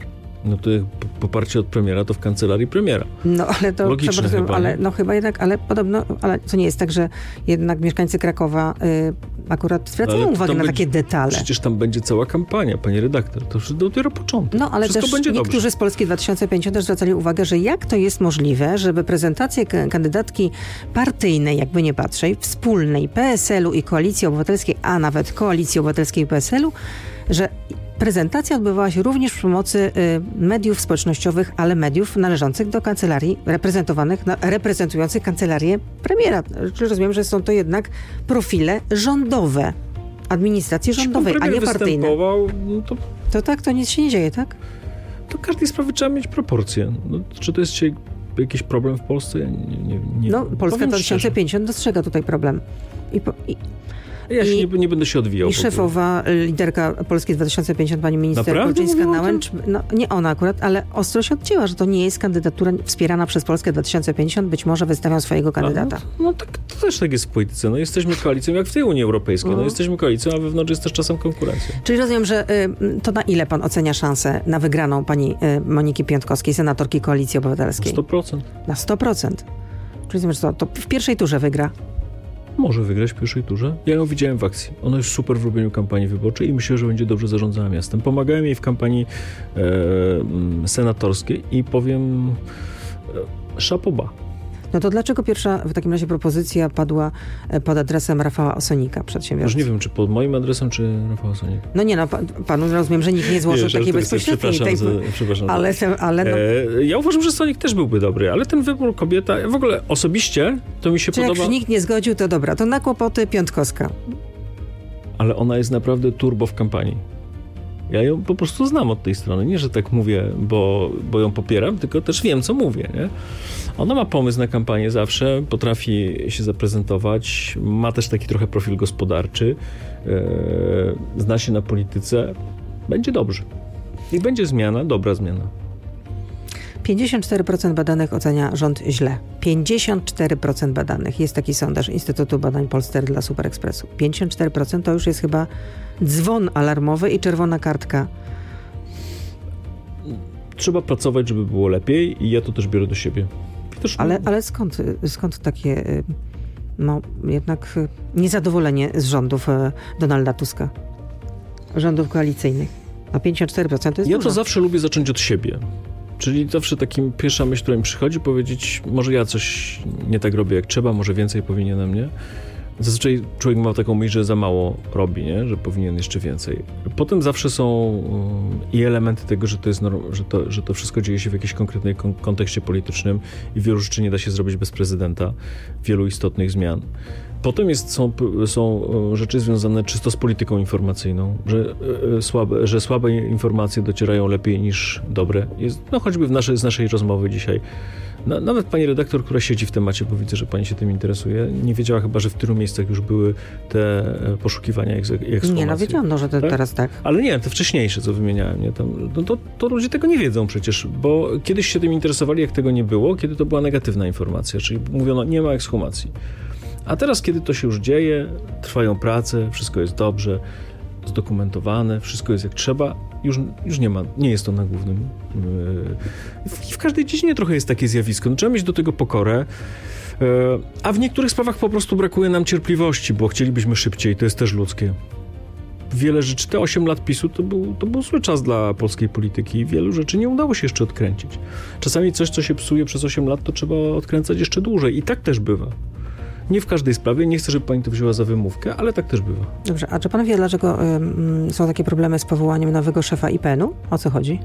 No to jak poparcie od premiera, to w kancelarii premiera. No ale to logiczne przepraszam, chyba, ale nie? no chyba jednak, ale podobno, ale to nie jest tak, że jednak mieszkańcy Krakowa y, akurat zwracają Ale uwagę na będzie, takie detale. Przecież tam będzie cała kampania, pani redaktor. To już dopiero początek. No ale Wszystko też będzie niektórzy dobrze. z Polski dwa tysiące pięćdziesiąt też zwracali uwagę, że jak to jest możliwe, żeby prezentację k- kandydatki partyjnej, jakby nie patrzej, wspólnej P S L u i Koalicji Obywatelskiej, a nawet Koalicji Obywatelskiej i P S L u, że prezentacja odbywała się również przy pomocy y, mediów społecznościowych, ale mediów należących do kancelarii, reprezentowanych, na, reprezentujących kancelarię premiera. Czyli rozumiem, że są to jednak profile rządowe, administracji rządowej, a nie partyjne. No to, To tak, to nic się nie dzieje, tak? to każdej sprawy trzeba mieć proporcje. No, czy to jest dzisiaj jakiś problem w Polsce? Ja nie, nie, nie No, Polska powiem dwa tysiące szczerze. pięćdziesiąt dostrzega tutaj problem. I, po, i, Ja się I- nie, nie będę się odwijał. I w ogóle. szefowa, y, liderka Polski dwa tysiące pięćdziesiąt, pani minister Naprawdę mówią o Kuczyńska-Nałęcz, no nie ona akurat, ale ostro się odcięła, że to nie jest kandydatura wspierana przez Polskę dwa tysiące pięćdziesiąt, być może wystawią swojego kandydata. A, no, no tak, to też tak jest w polityce. No, jesteśmy koalicją, jak w tej Unii Europejskiej. No, No. jesteśmy koalicją, a wewnątrz jest też czasem konkurencja. Czyli rozumiem, że y, to na ile pan ocenia szansę na wygraną pani y, Moniki Piątkowskiej, senatorki Koalicji Obywatelskiej? sto procent. Na sto procent. Czyli rozumiem, że to, to w pierwszej turze wygra. Może wygrać w pierwszej turze. Ja ją widziałem w akcji. Ona jest super w robieniu kampanii wyborczej i myślę, że będzie dobrze zarządzała miastem. Pomagałem jej w kampanii e, m, senatorskiej i powiem e, szapoba. No to dlaczego pierwsza w takim razie propozycja padła e, pod adresem Rafała Osonika, Już przedsiębiorcy? nie wiem, czy pod moim adresem, czy Rafała Sonik. No nie no, pa, panu rozumiem, że nikt nie złożył Nie, takiej żartuję, bezpośredniej. przepraszam Tej, za- przepraszam ale, za- ale no, E, ja uważam, że Sonik też byłby dobry, ale ten wybór kobieta, w ogóle osobiście to mi się czy jak podoba, już nikt nie zgodził, to dobra, to na kłopoty Piątkowska. ale ona jest naprawdę turbo w kampanii. Ja ją po prostu znam od tej strony. Nie, że tak mówię, bo, bo ją popieram, tylko też wiem, co mówię. Nie? Ona ma pomysł na kampanię zawsze, potrafi się zaprezentować, ma też taki trochę profil gospodarczy, e, zna się na polityce. Będzie dobrze. I będzie zmiana, dobra zmiana. pięćdziesiąt cztery procent badanych ocenia rząd źle. pięćdziesiąt cztery procent badanych. Jest taki sondaż Instytutu Badań Polster dla Super Expressu. pięćdziesiąt cztery procent to już jest chyba dzwon alarmowy i czerwona kartka. Trzeba pracować, żeby było lepiej i ja to też biorę do siebie. Też, Ale, ale skąd, skąd takie y, no jednak y, niezadowolenie z rządów y, Donalda Tuska? Rządów koalicyjnych. A pięćdziesiąt cztery procent to jest Ja dużo. to zawsze lubię zacząć od siebie. Czyli zawsze takim pierwsza myśl, która mi przychodzi, powiedzieć, może ja coś nie tak robię jak trzeba, może więcej powinienem, nie? Zazwyczaj człowiek ma taką myśl, że za mało robi, nie? Że powinien jeszcze więcej. Potem zawsze są um, i elementy tego, że to, jest norm- że, to, że to wszystko dzieje się w jakimś konkretnym kon- kontekście politycznym i wielu rzeczy nie da się zrobić bez prezydenta, wielu istotnych zmian. Potem jest, są, są rzeczy związane czysto z polityką informacyjną, że, e, słabe, że słabe informacje docierają lepiej niż dobre. Jest, no choćby w naszej, z naszej rozmowy dzisiaj. Na, nawet pani redaktor, która siedzi w temacie, bo widzę, że pani się tym interesuje, nie wiedziała chyba, że w tylu miejscach już były te poszukiwania i ekshumacji. Nie, no wiedziałam, no, że to Tak? teraz tak. Ale nie, te wcześniejsze, co wymieniałem, nie? Tam, no to, to ludzie tego nie wiedzą przecież, bo kiedyś się tym interesowali, jak tego nie było, kiedy to była negatywna informacja, czyli mówiono, nie ma ekshumacji. A teraz, kiedy to się już dzieje, trwają prace, wszystko jest dobrze, zdokumentowane, wszystko jest jak trzeba, już, już nie ma, nie jest to na głównym. W, w każdej dziedzinie trochę jest takie zjawisko. No, trzeba mieć do tego pokorę, a w niektórych sprawach po prostu brakuje nam cierpliwości, bo chcielibyśmy szybciej, to jest też ludzkie. Wiele rzeczy, te osiem lat PiSu to był, to był zły czas dla polskiej polityki i wielu rzeczy nie udało się jeszcze odkręcić. Czasami coś, co się psuje przez osiem lat, to trzeba odkręcać jeszcze dłużej i tak też bywa. Nie w każdej sprawie, nie chcę, żeby pani to wzięła za wymówkę, ale tak też bywa. Dobrze, a czy pan wie, dlaczego ym, są takie problemy z powołaniem nowego szefa I P N u? O co chodzi?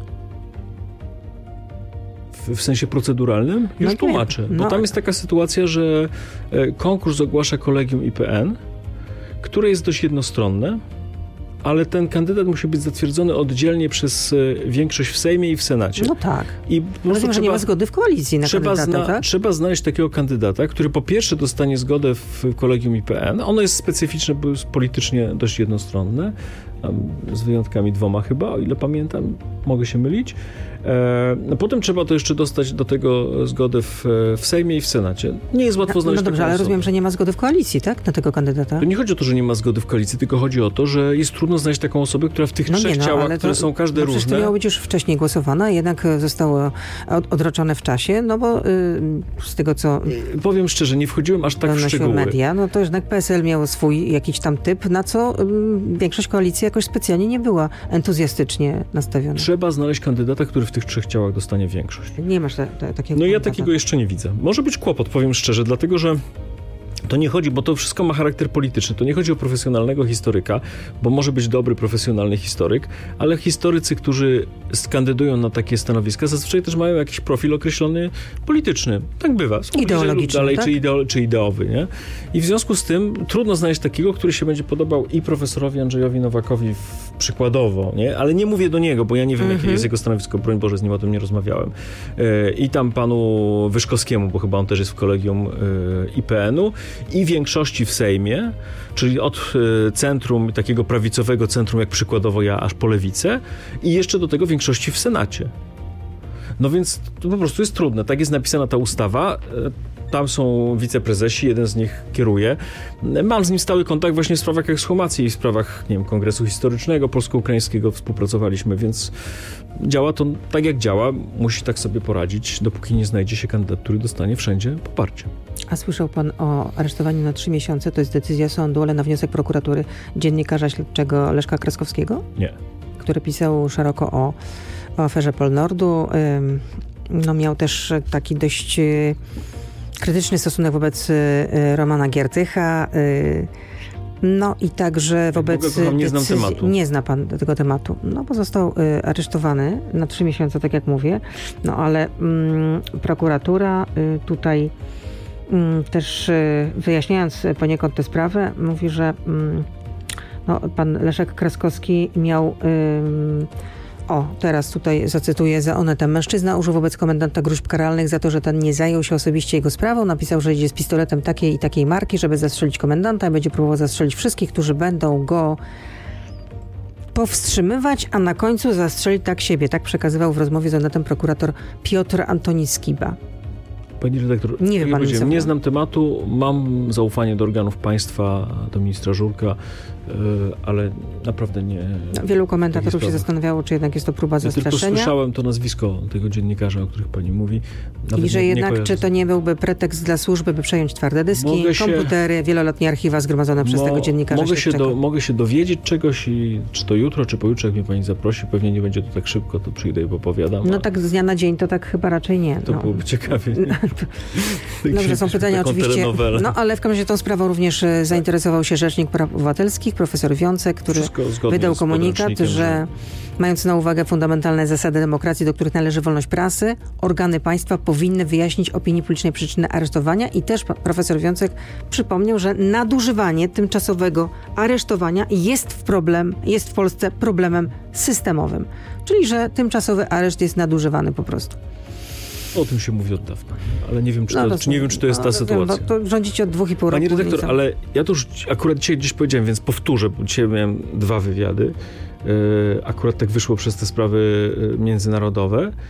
W, w sensie proceduralnym? Już no tłumaczę. No. Bo tam jest taka sytuacja, że e, konkurs ogłasza kolegium I P N, które jest dość jednostronne, ale ten kandydat musi być zatwierdzony oddzielnie przez y, większość w Sejmie i w Senacie. No tak. I rozumiem, że nie ma zgody w koalicji na trzeba kandydata, zna, tak? Trzeba znaleźć takiego kandydata, który po pierwsze dostanie zgodę w kolegium I P N. Ono jest specyficzne, bo jest politycznie dość jednostronne, z wyjątkami dwoma chyba, o ile pamiętam, mogę się mylić. E, no potem trzeba to jeszcze dostać do tego zgodę w, w Sejmie i w Senacie. Nie jest łatwo No, znaleźć no dobrze, taką ale osobę. rozumiem, że nie ma zgody w koalicji, tak? Na tego kandydata? To nie chodzi o to, że nie ma zgody w koalicji, tylko chodzi o to, że jest trudno znaleźć taką osobę, która w tych no trzech nie, no, ciałach, ale to, które są każde no różne... Przecież to miało być już wcześniej głosowane, jednak zostało od, odroczone w czasie, no bo y, z tego, co Powiem szczerze, nie wchodziłem aż tak w szczegóły. media, no to jednak P S L miało swój jakiś tam typ, na co y, większość koalicji jakoś specjalnie nie była entuzjastycznie nastawiona. Trzeba znaleźć kandydata, który w tych trzech ciałach dostanie większość. Nie masz te, te, takiego No ja kandydata. takiego jeszcze nie widzę. Może być kłopot, powiem szczerze, dlatego że to nie chodzi, bo to wszystko ma charakter polityczny. To nie chodzi o profesjonalnego historyka, bo może być dobry, profesjonalny historyk, ale historycy, którzy kandydują na takie stanowiska, zazwyczaj też mają jakiś profil określony polityczny. Tak bywa. Są ideologiczny, dalej, tak? czy, ideo, czy ideowy, nie? I w związku z tym trudno znaleźć takiego, który się będzie podobał i profesorowi Andrzejowi Nowakowi w, przykładowo, nie? Ale nie mówię do niego, bo ja nie wiem, mm-hmm. jakie jest jego stanowisko. Broń Boże, z nim o tym nie rozmawiałem. Yy, I tam panu Wyszkowskiemu, bo chyba on też jest w kolegium yy, I P N u, i większości w Sejmie, czyli od y, centrum, takiego prawicowego centrum, jak przykładowo ja, aż po lewicę, i jeszcze do tego większości w Senacie. No więc to po prostu jest trudne. Tak jest napisana ta ustawa. Tam są wiceprezesi, jeden z nich kieruje. Mam z nim stały kontakt właśnie w sprawach ekshumacji i w sprawach, nie wiem, Kongresu Historycznego Polsko-Ukraińskiego współpracowaliśmy, więc działa to tak jak działa. Musi tak sobie poradzić, dopóki nie znajdzie się kandydat, który dostanie wszędzie poparcie. A słyszał pan o aresztowaniu na trzy miesiące? To jest decyzja sądu, ale na wniosek prokuratury dziennikarza śledczego Leszka Kraskowskiego? Nie. Który pisał szeroko o, o aferze Polnordu. No miał też taki dość krytyczny stosunek wobec Romana Giertycha. No i także wobec... Boga kocham, nie znam decyzji... tematu. Nie zna pan tego tematu. No bo został y, aresztowany na trzy miesiące, tak jak mówię. No ale mm, prokuratura y, tutaj y, też y, wyjaśniając poniekąd tę sprawę, mówi, że y, no, pan Leszek Kraskowski miał... Y, O, teraz tutaj zacytuję za Onetę. Mężczyzna użył wobec komendanta gróźb karalnych za to, że ten nie zajął się osobiście jego sprawą. Napisał, że idzie z pistoletem takiej i takiej marki, żeby zastrzelić komendanta i będzie próbował zastrzelić wszystkich, którzy będą go powstrzymywać, a na końcu zastrzelić tak siebie. Tak przekazywał w rozmowie z Onetem prokurator Piotr Antoni Skiba. Pani redaktor, nie, wie pan nic nie znam tematu, mam zaufanie do organów państwa, do ministra Żurka, ale naprawdę nie... No, wielu komentatorów się zastanawiało, czy jednak jest to próba ja zastraszenia. Ja tylko słyszałem to nazwisko tego dziennikarza, o których pani mówi. Nawet I że nie, jednak, nie czy to nie byłby pretekst dla służby, by przejąć twarde dyski, mogę komputery, się, wieloletnie archiwa zgromadzone przez mo, tego dziennikarza mogę się, do, mogę się dowiedzieć czegoś i czy to jutro, czy pojutrze, jak mnie pani zaprosi, pewnie nie będzie to tak szybko, to przyjdę i opowiadam. No tak z dnia na dzień to tak chyba raczej nie. To no. byłoby ciekawie. Dobrze, są pytania oczywiście. No ale w każdym razie tą sprawą również zainteresował się Rzecznik Praw Obywatelskich, profesor Wiącek, który wydał komunikat, że, że mając na uwagę fundamentalne zasady demokracji, do których należy wolność prasy, organy państwa powinny wyjaśnić opinii publicznej przyczyny aresztowania i też profesor Wiącek przypomniał, że nadużywanie tymczasowego aresztowania jest w, problem, jest w Polsce problemem systemowym. Czyli, że tymczasowy areszt jest nadużywany po prostu. O tym się mówi od dawna, ale nie wiem, czy to, no, czy nie wiem, czy to jest no, ta sytuacja. To, to rządzicie od dwóch i pół roku. Pani redaktor, ale ja to już akurat dzisiaj gdzieś powiedziałem, więc powtórzę, bo dzisiaj miałem dwa wywiady. Yy, akurat tak wyszło przez te sprawy międzynarodowe.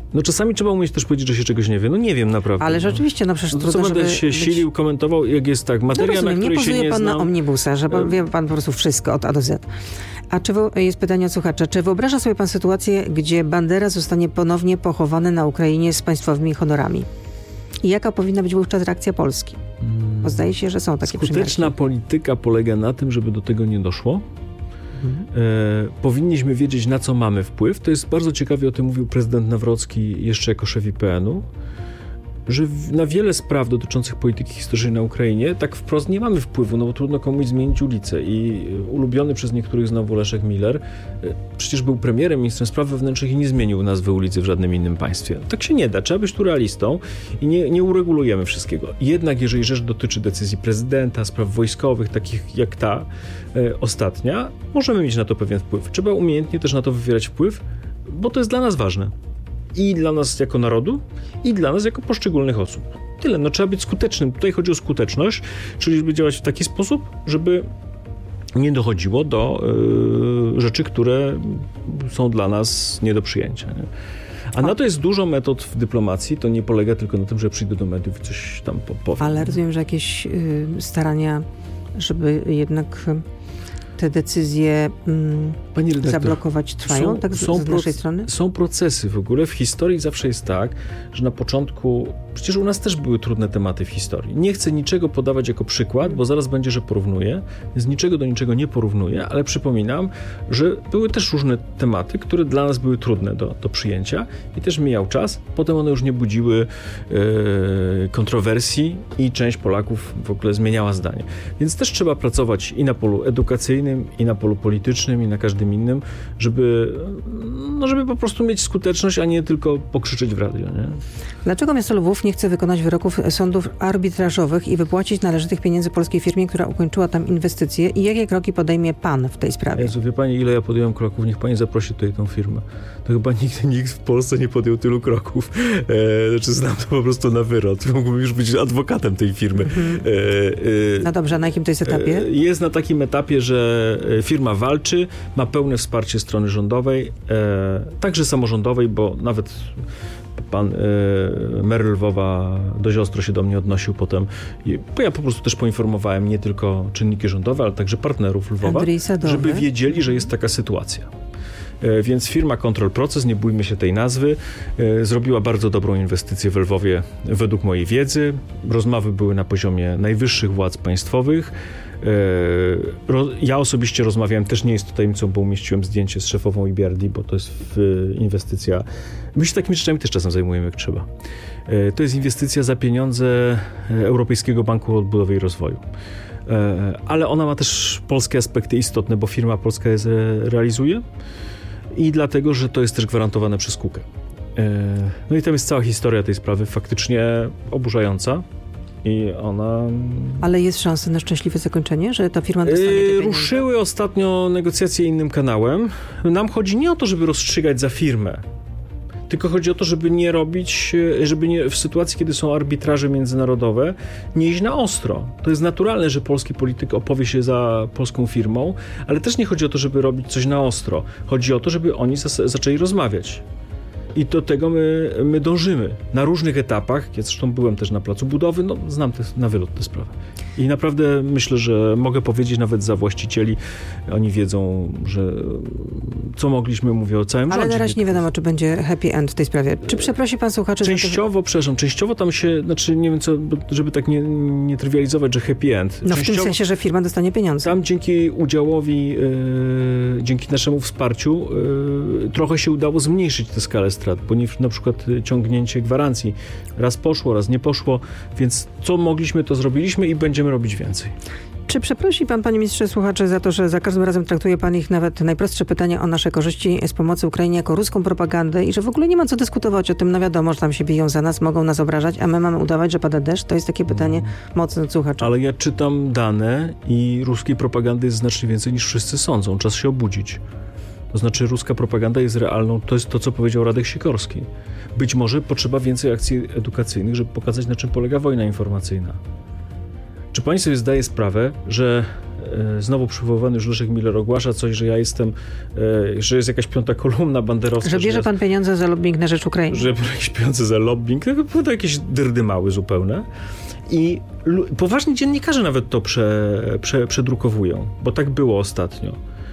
No czasami trzeba umieć też powiedzieć, że się czegoś nie wie. No nie wiem naprawdę. Ale rzeczywiście, no przecież no, trudno, co będę się być... silił, komentował, jak jest tak, materia, no rozumiem, na której nie się nie pozuje pan znam. na omnibusa, że pan, wie pan po prostu wszystko od A do Z. A czy jest pytanie od słuchacza, czy wyobraża sobie pan sytuację, gdzie Bandera zostanie ponownie pochowany na Ukrainie z państwowymi honorami? I jaka powinna być wówczas reakcja Polski? Bo zdaje się, że są takie Skuteczna przymiarki. polityka polega na tym, żeby do tego nie doszło. Mhm. E, powinniśmy wiedzieć, na co mamy wpływ. To jest bardzo ciekawie, o tym mówił prezydent Nawrocki jeszcze jako szef I P N u, że w, na wiele spraw dotyczących polityki historycznej na Ukrainie tak wprost nie mamy wpływu, no bo trudno komuś zmienić ulicę. I ulubiony przez niektórych znowu Leszek Miller e, przecież był premierem, ministrem spraw wewnętrznych i nie zmienił nazwy ulicy w żadnym innym państwie. Tak się nie da. Trzeba być tu realistą i nie, nie uregulujemy wszystkiego. Jednak jeżeli rzecz dotyczy decyzji prezydenta, spraw wojskowych, takich jak ta e, ostatnia, możemy mieć na to pewien wpływ. Trzeba umiejętnie też na to wywierać wpływ, bo to jest dla nas ważne. I dla nas jako narodu, i dla nas jako poszczególnych osób. Tyle. No trzeba być skutecznym. Tutaj chodzi o skuteczność, czyli żeby działać w taki sposób, żeby nie dochodziło do y, rzeczy, które są dla nas nie do przyjęcia. Nie? A na to jest dużo metod w dyplomacji. To nie polega tylko na tym, że przyjdę do mediów i coś tam powiem. Ale rozumiem, że jakieś y, starania, żeby jednak te decyzje mm, Pani redaktor, zablokować trwają, są, tak z, są z naszej strony? Są procesy w ogóle. W historii zawsze jest tak, że na początku, przecież u nas też były trudne tematy w historii. Nie chcę niczego podawać jako przykład, bo zaraz będzie, że porównuję, więc niczego do niczego nie porównuję, ale przypominam, że były też różne tematy, które dla nas były trudne do, do przyjęcia i też mijał czas. Potem one już nie budziły e, kontrowersji i część Polaków w ogóle zmieniała zdanie. Więc też trzeba pracować i na polu edukacyjnym, i na polu politycznym, i na każdym innym, żeby, no, żeby po prostu mieć skuteczność, a nie tylko pokrzyczeć w radio. Nie? Dlaczego miasto Lwów nie chce wykonać wyroków sądów arbitrażowych i wypłacić należytych pieniędzy polskiej firmie, która ukończyła tam inwestycje? I jakie kroki podejmie pan w tej sprawie? Jezu, wie pani, ile ja podjąłem kroków? Niech pani zaprosi tutaj tą firmę. To chyba nikt, nikt w Polsce nie podjął tylu kroków. E, znaczy znam to po prostu na wyrok. Mógłbym już być adwokatem tej firmy. Mhm. E, e, no dobrze, a na jakim to jest etapie? E, jest na takim etapie, że firma walczy, ma pełne wsparcie strony rządowej, e, także samorządowej, bo nawet pan e, mer Lwowa dość ostro się do mnie odnosił potem, I, bo ja po prostu też poinformowałem nie tylko czynniki rządowe, ale także partnerów Lwowa, żeby wiedzieli, że jest taka sytuacja. E, więc firma Control Proces, nie bójmy się tej nazwy, e, zrobiła bardzo dobrą inwestycję w Lwowie według mojej wiedzy. Rozmowy były na poziomie najwyższych władz państwowych. Ja osobiście rozmawiałem, też nie jest to tajemnicą, bo umieściłem zdjęcie z szefową I B R D, bo to jest inwestycja, my się takimi rzeczami też czasem zajmujemy jak trzeba. To jest inwestycja za pieniądze Europejskiego Banku Odbudowy i Rozwoju. Ale ona ma też polskie aspekty istotne, bo firma polska je realizuje i dlatego, że to jest też gwarantowane przez KUKE. No i tam jest cała historia tej sprawy, faktycznie oburzająca. I ona... Ale jest szansa na szczęśliwe zakończenie, że ta firma dostanie te pieniądze? Ruszyły ostatnio negocjacje innym kanałem. Nam chodzi nie o to, żeby rozstrzygać za firmę, tylko chodzi o to, żeby nie robić, żeby nie, w sytuacji, kiedy są arbitraże międzynarodowe, nie iść na ostro. To jest naturalne, że polski polityk opowie się za polską firmą, ale też nie chodzi o to, żeby robić coś na ostro. Chodzi o to, żeby oni zas- zaczęli rozmawiać. I do tego my, my dążymy na różnych etapach. Ja zresztą byłem też na placu budowy, no znam te, na wylot tę sprawę. I naprawdę myślę, że mogę powiedzieć nawet za właścicieli, oni wiedzą, że co mogliśmy, mówię o całym Ale rządzie. na razie nie wiadomo, czy będzie happy end w tej sprawie. Czy przeprosi pan słuchaczy? Częściowo, przepraszam, częściowo tam się, znaczy nie wiem co, żeby tak nie, nie trywializować, że happy end. No w tym sensie, że firma dostanie pieniądze. Tam dzięki udziałowi, yy, dzięki naszemu wsparciu yy, trochę się udało zmniejszyć tę skalę strat, bo nie, na przykład ciągnięcie gwarancji raz poszło, raz nie poszło, więc co mogliśmy, to zrobiliśmy i będziemy robić więcej. Czy przeprosi pan, panie ministrze, słuchaczy za to, że za każdym razem traktuje pan ich nawet najprostsze pytania o nasze korzyści z pomocy Ukrainie jako ruską propagandę i że w ogóle nie ma co dyskutować o tym, no wiadomo, że tam się biją za nas, mogą nas obrażać, a my mamy udawać, że pada deszcz? To jest takie pytanie mocne od słuchacza. Ale ja czytam dane i ruskiej propagandy jest znacznie więcej niż wszyscy sądzą. Czas się obudzić. To znaczy ruska propaganda jest realną, to jest to, co powiedział Radek Sikorski. Być może potrzeba więcej akcji edukacyjnych, żeby pokazać, na czym polega wojna informacyjna. Czy pani sobie zdaje sprawę, że e, znowu przywoływany już Leszek Miller ogłasza coś, że ja jestem, e, że jest jakaś piąta kolumna banderowska. Że bierze że pan pieniądze za lobbying na rzecz Ukrainy. Że biorę jakieś pieniądze za lobbying. To, to jakieś dyrdymały zupełne. I lu- poważni dziennikarze nawet to prze, prze, przedrukowują, bo tak było ostatnio.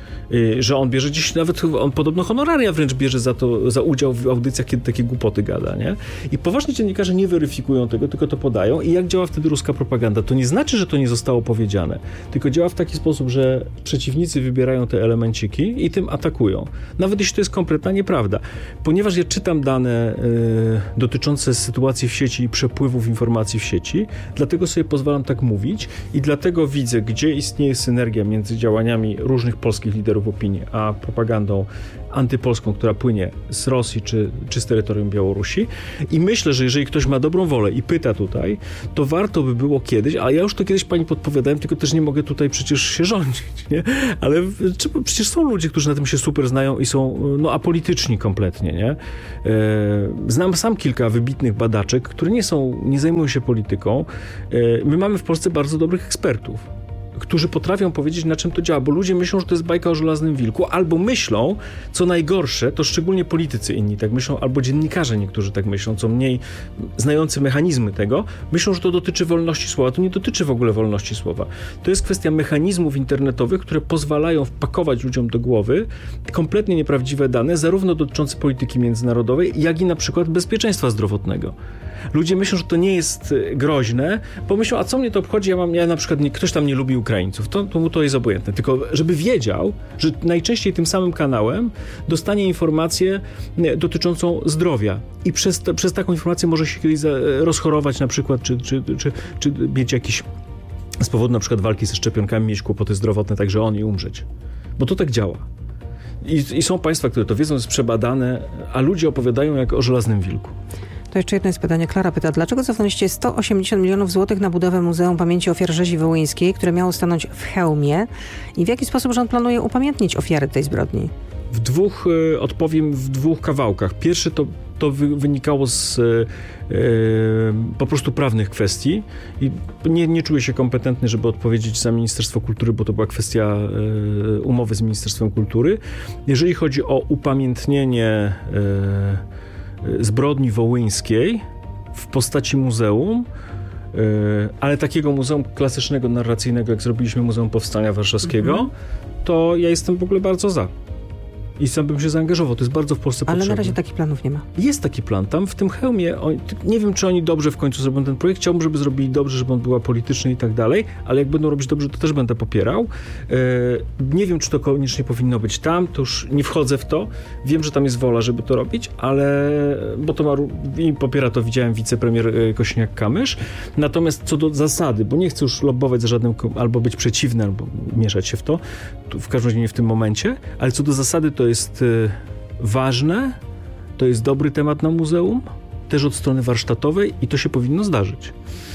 Że on bierze gdzieś, nawet on podobno honoraria wręcz bierze za to, za udział w audycjach, kiedy takie głupoty gada, nie? I poważni dziennikarze nie weryfikują tego, tylko to podają. I jak działa wtedy ruska propaganda? To nie znaczy, że to nie zostało powiedziane, tylko działa w taki sposób, że przeciwnicy wybierają te elemenciki i tym atakują. Nawet jeśli to jest kompletna nieprawda. Ponieważ ja czytam dane y, dotyczące sytuacji w sieci i przepływów informacji w sieci, dlatego sobie pozwalam tak mówić i dlatego widzę, gdzie istnieje synergia między działaniami różnych polskich liderów opinii, a propagandą antypolską, która płynie z Rosji czy, czy z terytorium Białorusi. I myślę, że jeżeli ktoś ma dobrą wolę i pyta tutaj, to warto by było kiedyś, a ja już to kiedyś pani podpowiadałem, tylko też nie mogę tutaj przecież się rządzić, nie? Ale czy, przecież są ludzie, którzy na tym się super znają i są no, apolityczni kompletnie, nie? E, znam sam kilka wybitnych badaczek, które nie są, nie zajmują się polityką. E, my mamy w Polsce bardzo dobrych ekspertów, którzy potrafią powiedzieć, na czym to działa, bo ludzie myślą, że to jest bajka o żelaznym wilku, albo myślą, co najgorsze, to szczególnie politycy inni tak myślą, albo dziennikarze niektórzy tak myślą, co mniej znający mechanizmy tego, myślą, że to dotyczy wolności słowa. To nie dotyczy w ogóle wolności słowa. To jest kwestia mechanizmów internetowych, które pozwalają wpakować ludziom do głowy kompletnie nieprawdziwe dane, zarówno dotyczące polityki międzynarodowej, jak i na przykład bezpieczeństwa zdrowotnego. Ludzie myślą, że to nie jest groźne, bo myślą, a co mnie to obchodzi, ja mam, ja na przykład, nie, ktoś tam nie lubi Ukraińców, to, to mu to jest obojętne. Tylko żeby wiedział, że najczęściej tym samym kanałem dostanie informację dotyczącą zdrowia i przez, te, przez taką informację może się kiedyś rozchorować na przykład, czy, czy, czy, czy mieć jakiś, z powodu na przykład walki ze szczepionkami, mieć kłopoty zdrowotne, także on i umrzeć. Bo to tak działa. I, i są państwa, które to wiedzą, jest przebadane, a ludzie opowiadają jak o żelaznym wilku. To jeszcze jedno jest pytanie. Klara pyta, dlaczego cofnęliście sto osiemdziesiąt milionów złotych na budowę Muzeum Pamięci Ofiar Rzezi Wołyńskiej, które miało stanąć w Chełmie? I w jaki sposób rząd planuje upamiętnić ofiary tej zbrodni? W dwóch, y, odpowiem w dwóch kawałkach. Pierwszy to, to wy, wynikało z y, po prostu prawnych kwestii i nie, nie czuję się kompetentny, żeby odpowiedzieć za Ministerstwo Kultury, bo to była kwestia y, umowy z Ministerstwem Kultury. Jeżeli chodzi o upamiętnienie y, zbrodni wołyńskiej w postaci muzeum, yy, ale takiego muzeum klasycznego, narracyjnego, jak zrobiliśmy Muzeum Powstania Warszawskiego, mm-hmm. to ja jestem w ogóle bardzo za. I sam bym się zaangażował. To jest bardzo w Polsce Ale potrzebne. na razie takich planów nie ma. Jest taki plan. Tam w tym Chełmie, on, nie wiem, czy oni dobrze w końcu zrobią ten projekt. Chciałbym, żeby zrobili dobrze, żeby on był polityczny i tak dalej, ale jak będą robić dobrze, to też będę popierał. E, nie wiem, czy to koniecznie powinno być tam, to już nie wchodzę w to. Wiem, że tam jest wola, żeby to robić, ale, bo to ma, i popiera to, widziałem, wicepremier Kosiniak-Kamysz. Natomiast co do zasady, bo nie chcę już lobbować za żadnym, albo być przeciwny, albo mieszać się w to, to w każdym razie nie w tym momencie, ale co do zasady, to jest y, ważne, to jest dobry temat na muzeum, też od strony warsztatowej i to się powinno zdarzyć.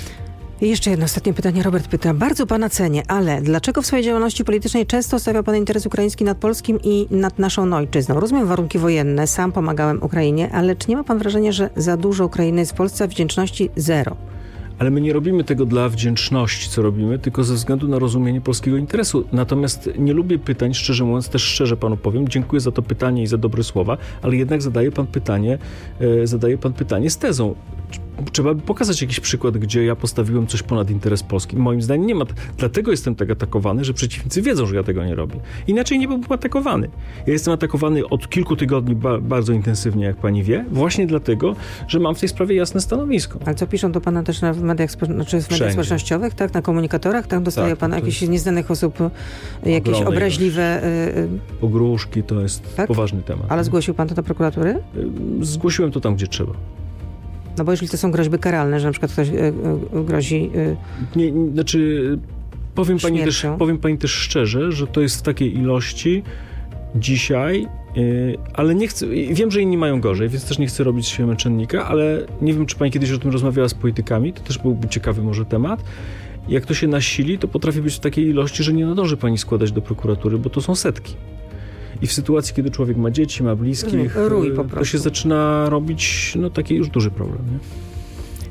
I jeszcze jedno ostatnie pytanie. Robert pyta, bardzo pana cenię, ale dlaczego w swojej działalności politycznej często stawia pan interes ukraiński nad polskim i nad naszą ojczyzną? Rozumiem warunki wojenne, sam pomagałem Ukrainie, ale czy nie ma pan wrażenia, że za dużo Ukrainy jest w Polsce, a wdzięczności zero? Ale my nie robimy tego dla wdzięczności, co robimy, tylko ze względu na rozumienie polskiego interesu. Natomiast nie lubię pytań, szczerze mówiąc, też szczerze panu powiem, dziękuję za to pytanie i za dobre słowa, ale jednak zadaje pan pytanie, e, zadaje pan pytanie z tezą. Trzeba by pokazać jakiś przykład, gdzie ja postawiłem coś ponad interes polski. Moim zdaniem nie ma. Dlatego jestem tak atakowany, że przeciwnicy wiedzą, że ja tego nie robię. Inaczej nie byłbym atakowany. Ja jestem atakowany od kilku tygodni ba- bardzo intensywnie, jak pani wie, właśnie dlatego, że mam w tej sprawie jasne stanowisko. Ale co piszą do pana też na, w mediach, spo- znaczy w mediach społecznościowych, tak? Na komunikatorach? Tak? Dostaje tak, pan jakichś nieznanych osób, jakieś obraźliwe... Y, y, Pogróżki, to jest tak? poważny temat. Ale zgłosił pan to do prokuratury? Zgłosiłem to tam, gdzie trzeba. No bo jeżeli to są groźby karalne, że na przykład ktoś y, y, grozi... Y, nie, nie, znaczy, powiem pani, też, powiem pani też szczerze, że to jest w takiej ilości dzisiaj, y, ale nie chcę... Wiem, że inni mają gorzej, więc też nie chcę robić się męczennika, ale nie wiem, czy pani kiedyś o tym rozmawiała z politykami, to też byłby ciekawy może temat. Jak to się nasili, to potrafi być w takiej ilości, że nie nadąży pani składać do prokuratury, bo to są setki. I w sytuacji, kiedy człowiek ma dzieci, ma bliskich, Rój po prostu. To się zaczyna robić no, taki już duży problem. Nie?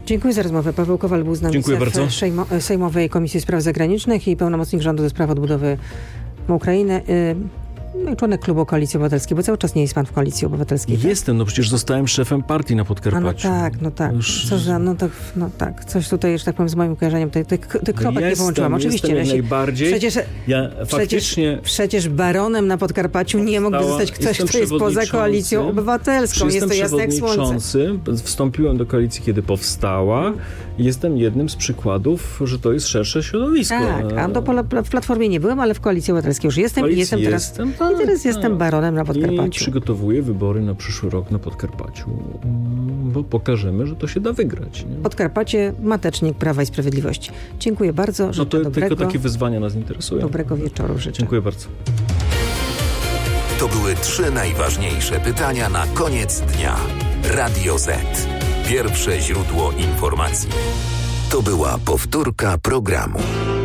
Dziękuję za rozmowę. Paweł Kowal był z nami, Dziękuję szef bardzo. Sejmo, Sejmowej Komisji Spraw Zagranicznych i pełnomocnik rządu do spraw odbudowy Ukrainy. No i członek klubu Koalicji Obywatelskiej, bo cały czas nie jest pan w Koalicji Obywatelskiej. Tak? Jestem, no przecież zostałem szefem partii na Podkarpaciu. A no tak, no tak. Już... Co za, no tak, no tak. Coś tutaj, że tak powiem, z moim kojarzeniem, tych, tych, tych kropek jestem, nie połączyłam. Oczywiście. Jestem jak się, najbardziej. Przecież, ja faktycznie... przecież, przecież baronem na Podkarpaciu nie mógłby zostać ktoś, kto jest poza Koalicją Obywatelską. Jest to jasne jak słońce. Wstąpiłem do koalicji, kiedy powstała. Jestem jednym z przykładów, że to jest szersze środowisko. Tak, a do, w Platformie nie byłem, ale w Koalicji Obywatelskiej już jestem i jestem teraz, jestem, tak, i teraz tak. jestem baronem na Podkarpaciu. I przygotowuję wybory na przyszły rok na Podkarpaciu, bo pokażemy, że to się da wygrać. Nie? Podkarpacie, matecznik Prawa i Sprawiedliwości. Dziękuję bardzo. Życzę no to dobrego, tylko takie wyzwania nas interesują. Dobrego wieczoru życzę. Dziękuję bardzo. To były trzy najważniejsze pytania na koniec dnia. Radio Z. Pierwsze źródło informacji. To była powtórka programu.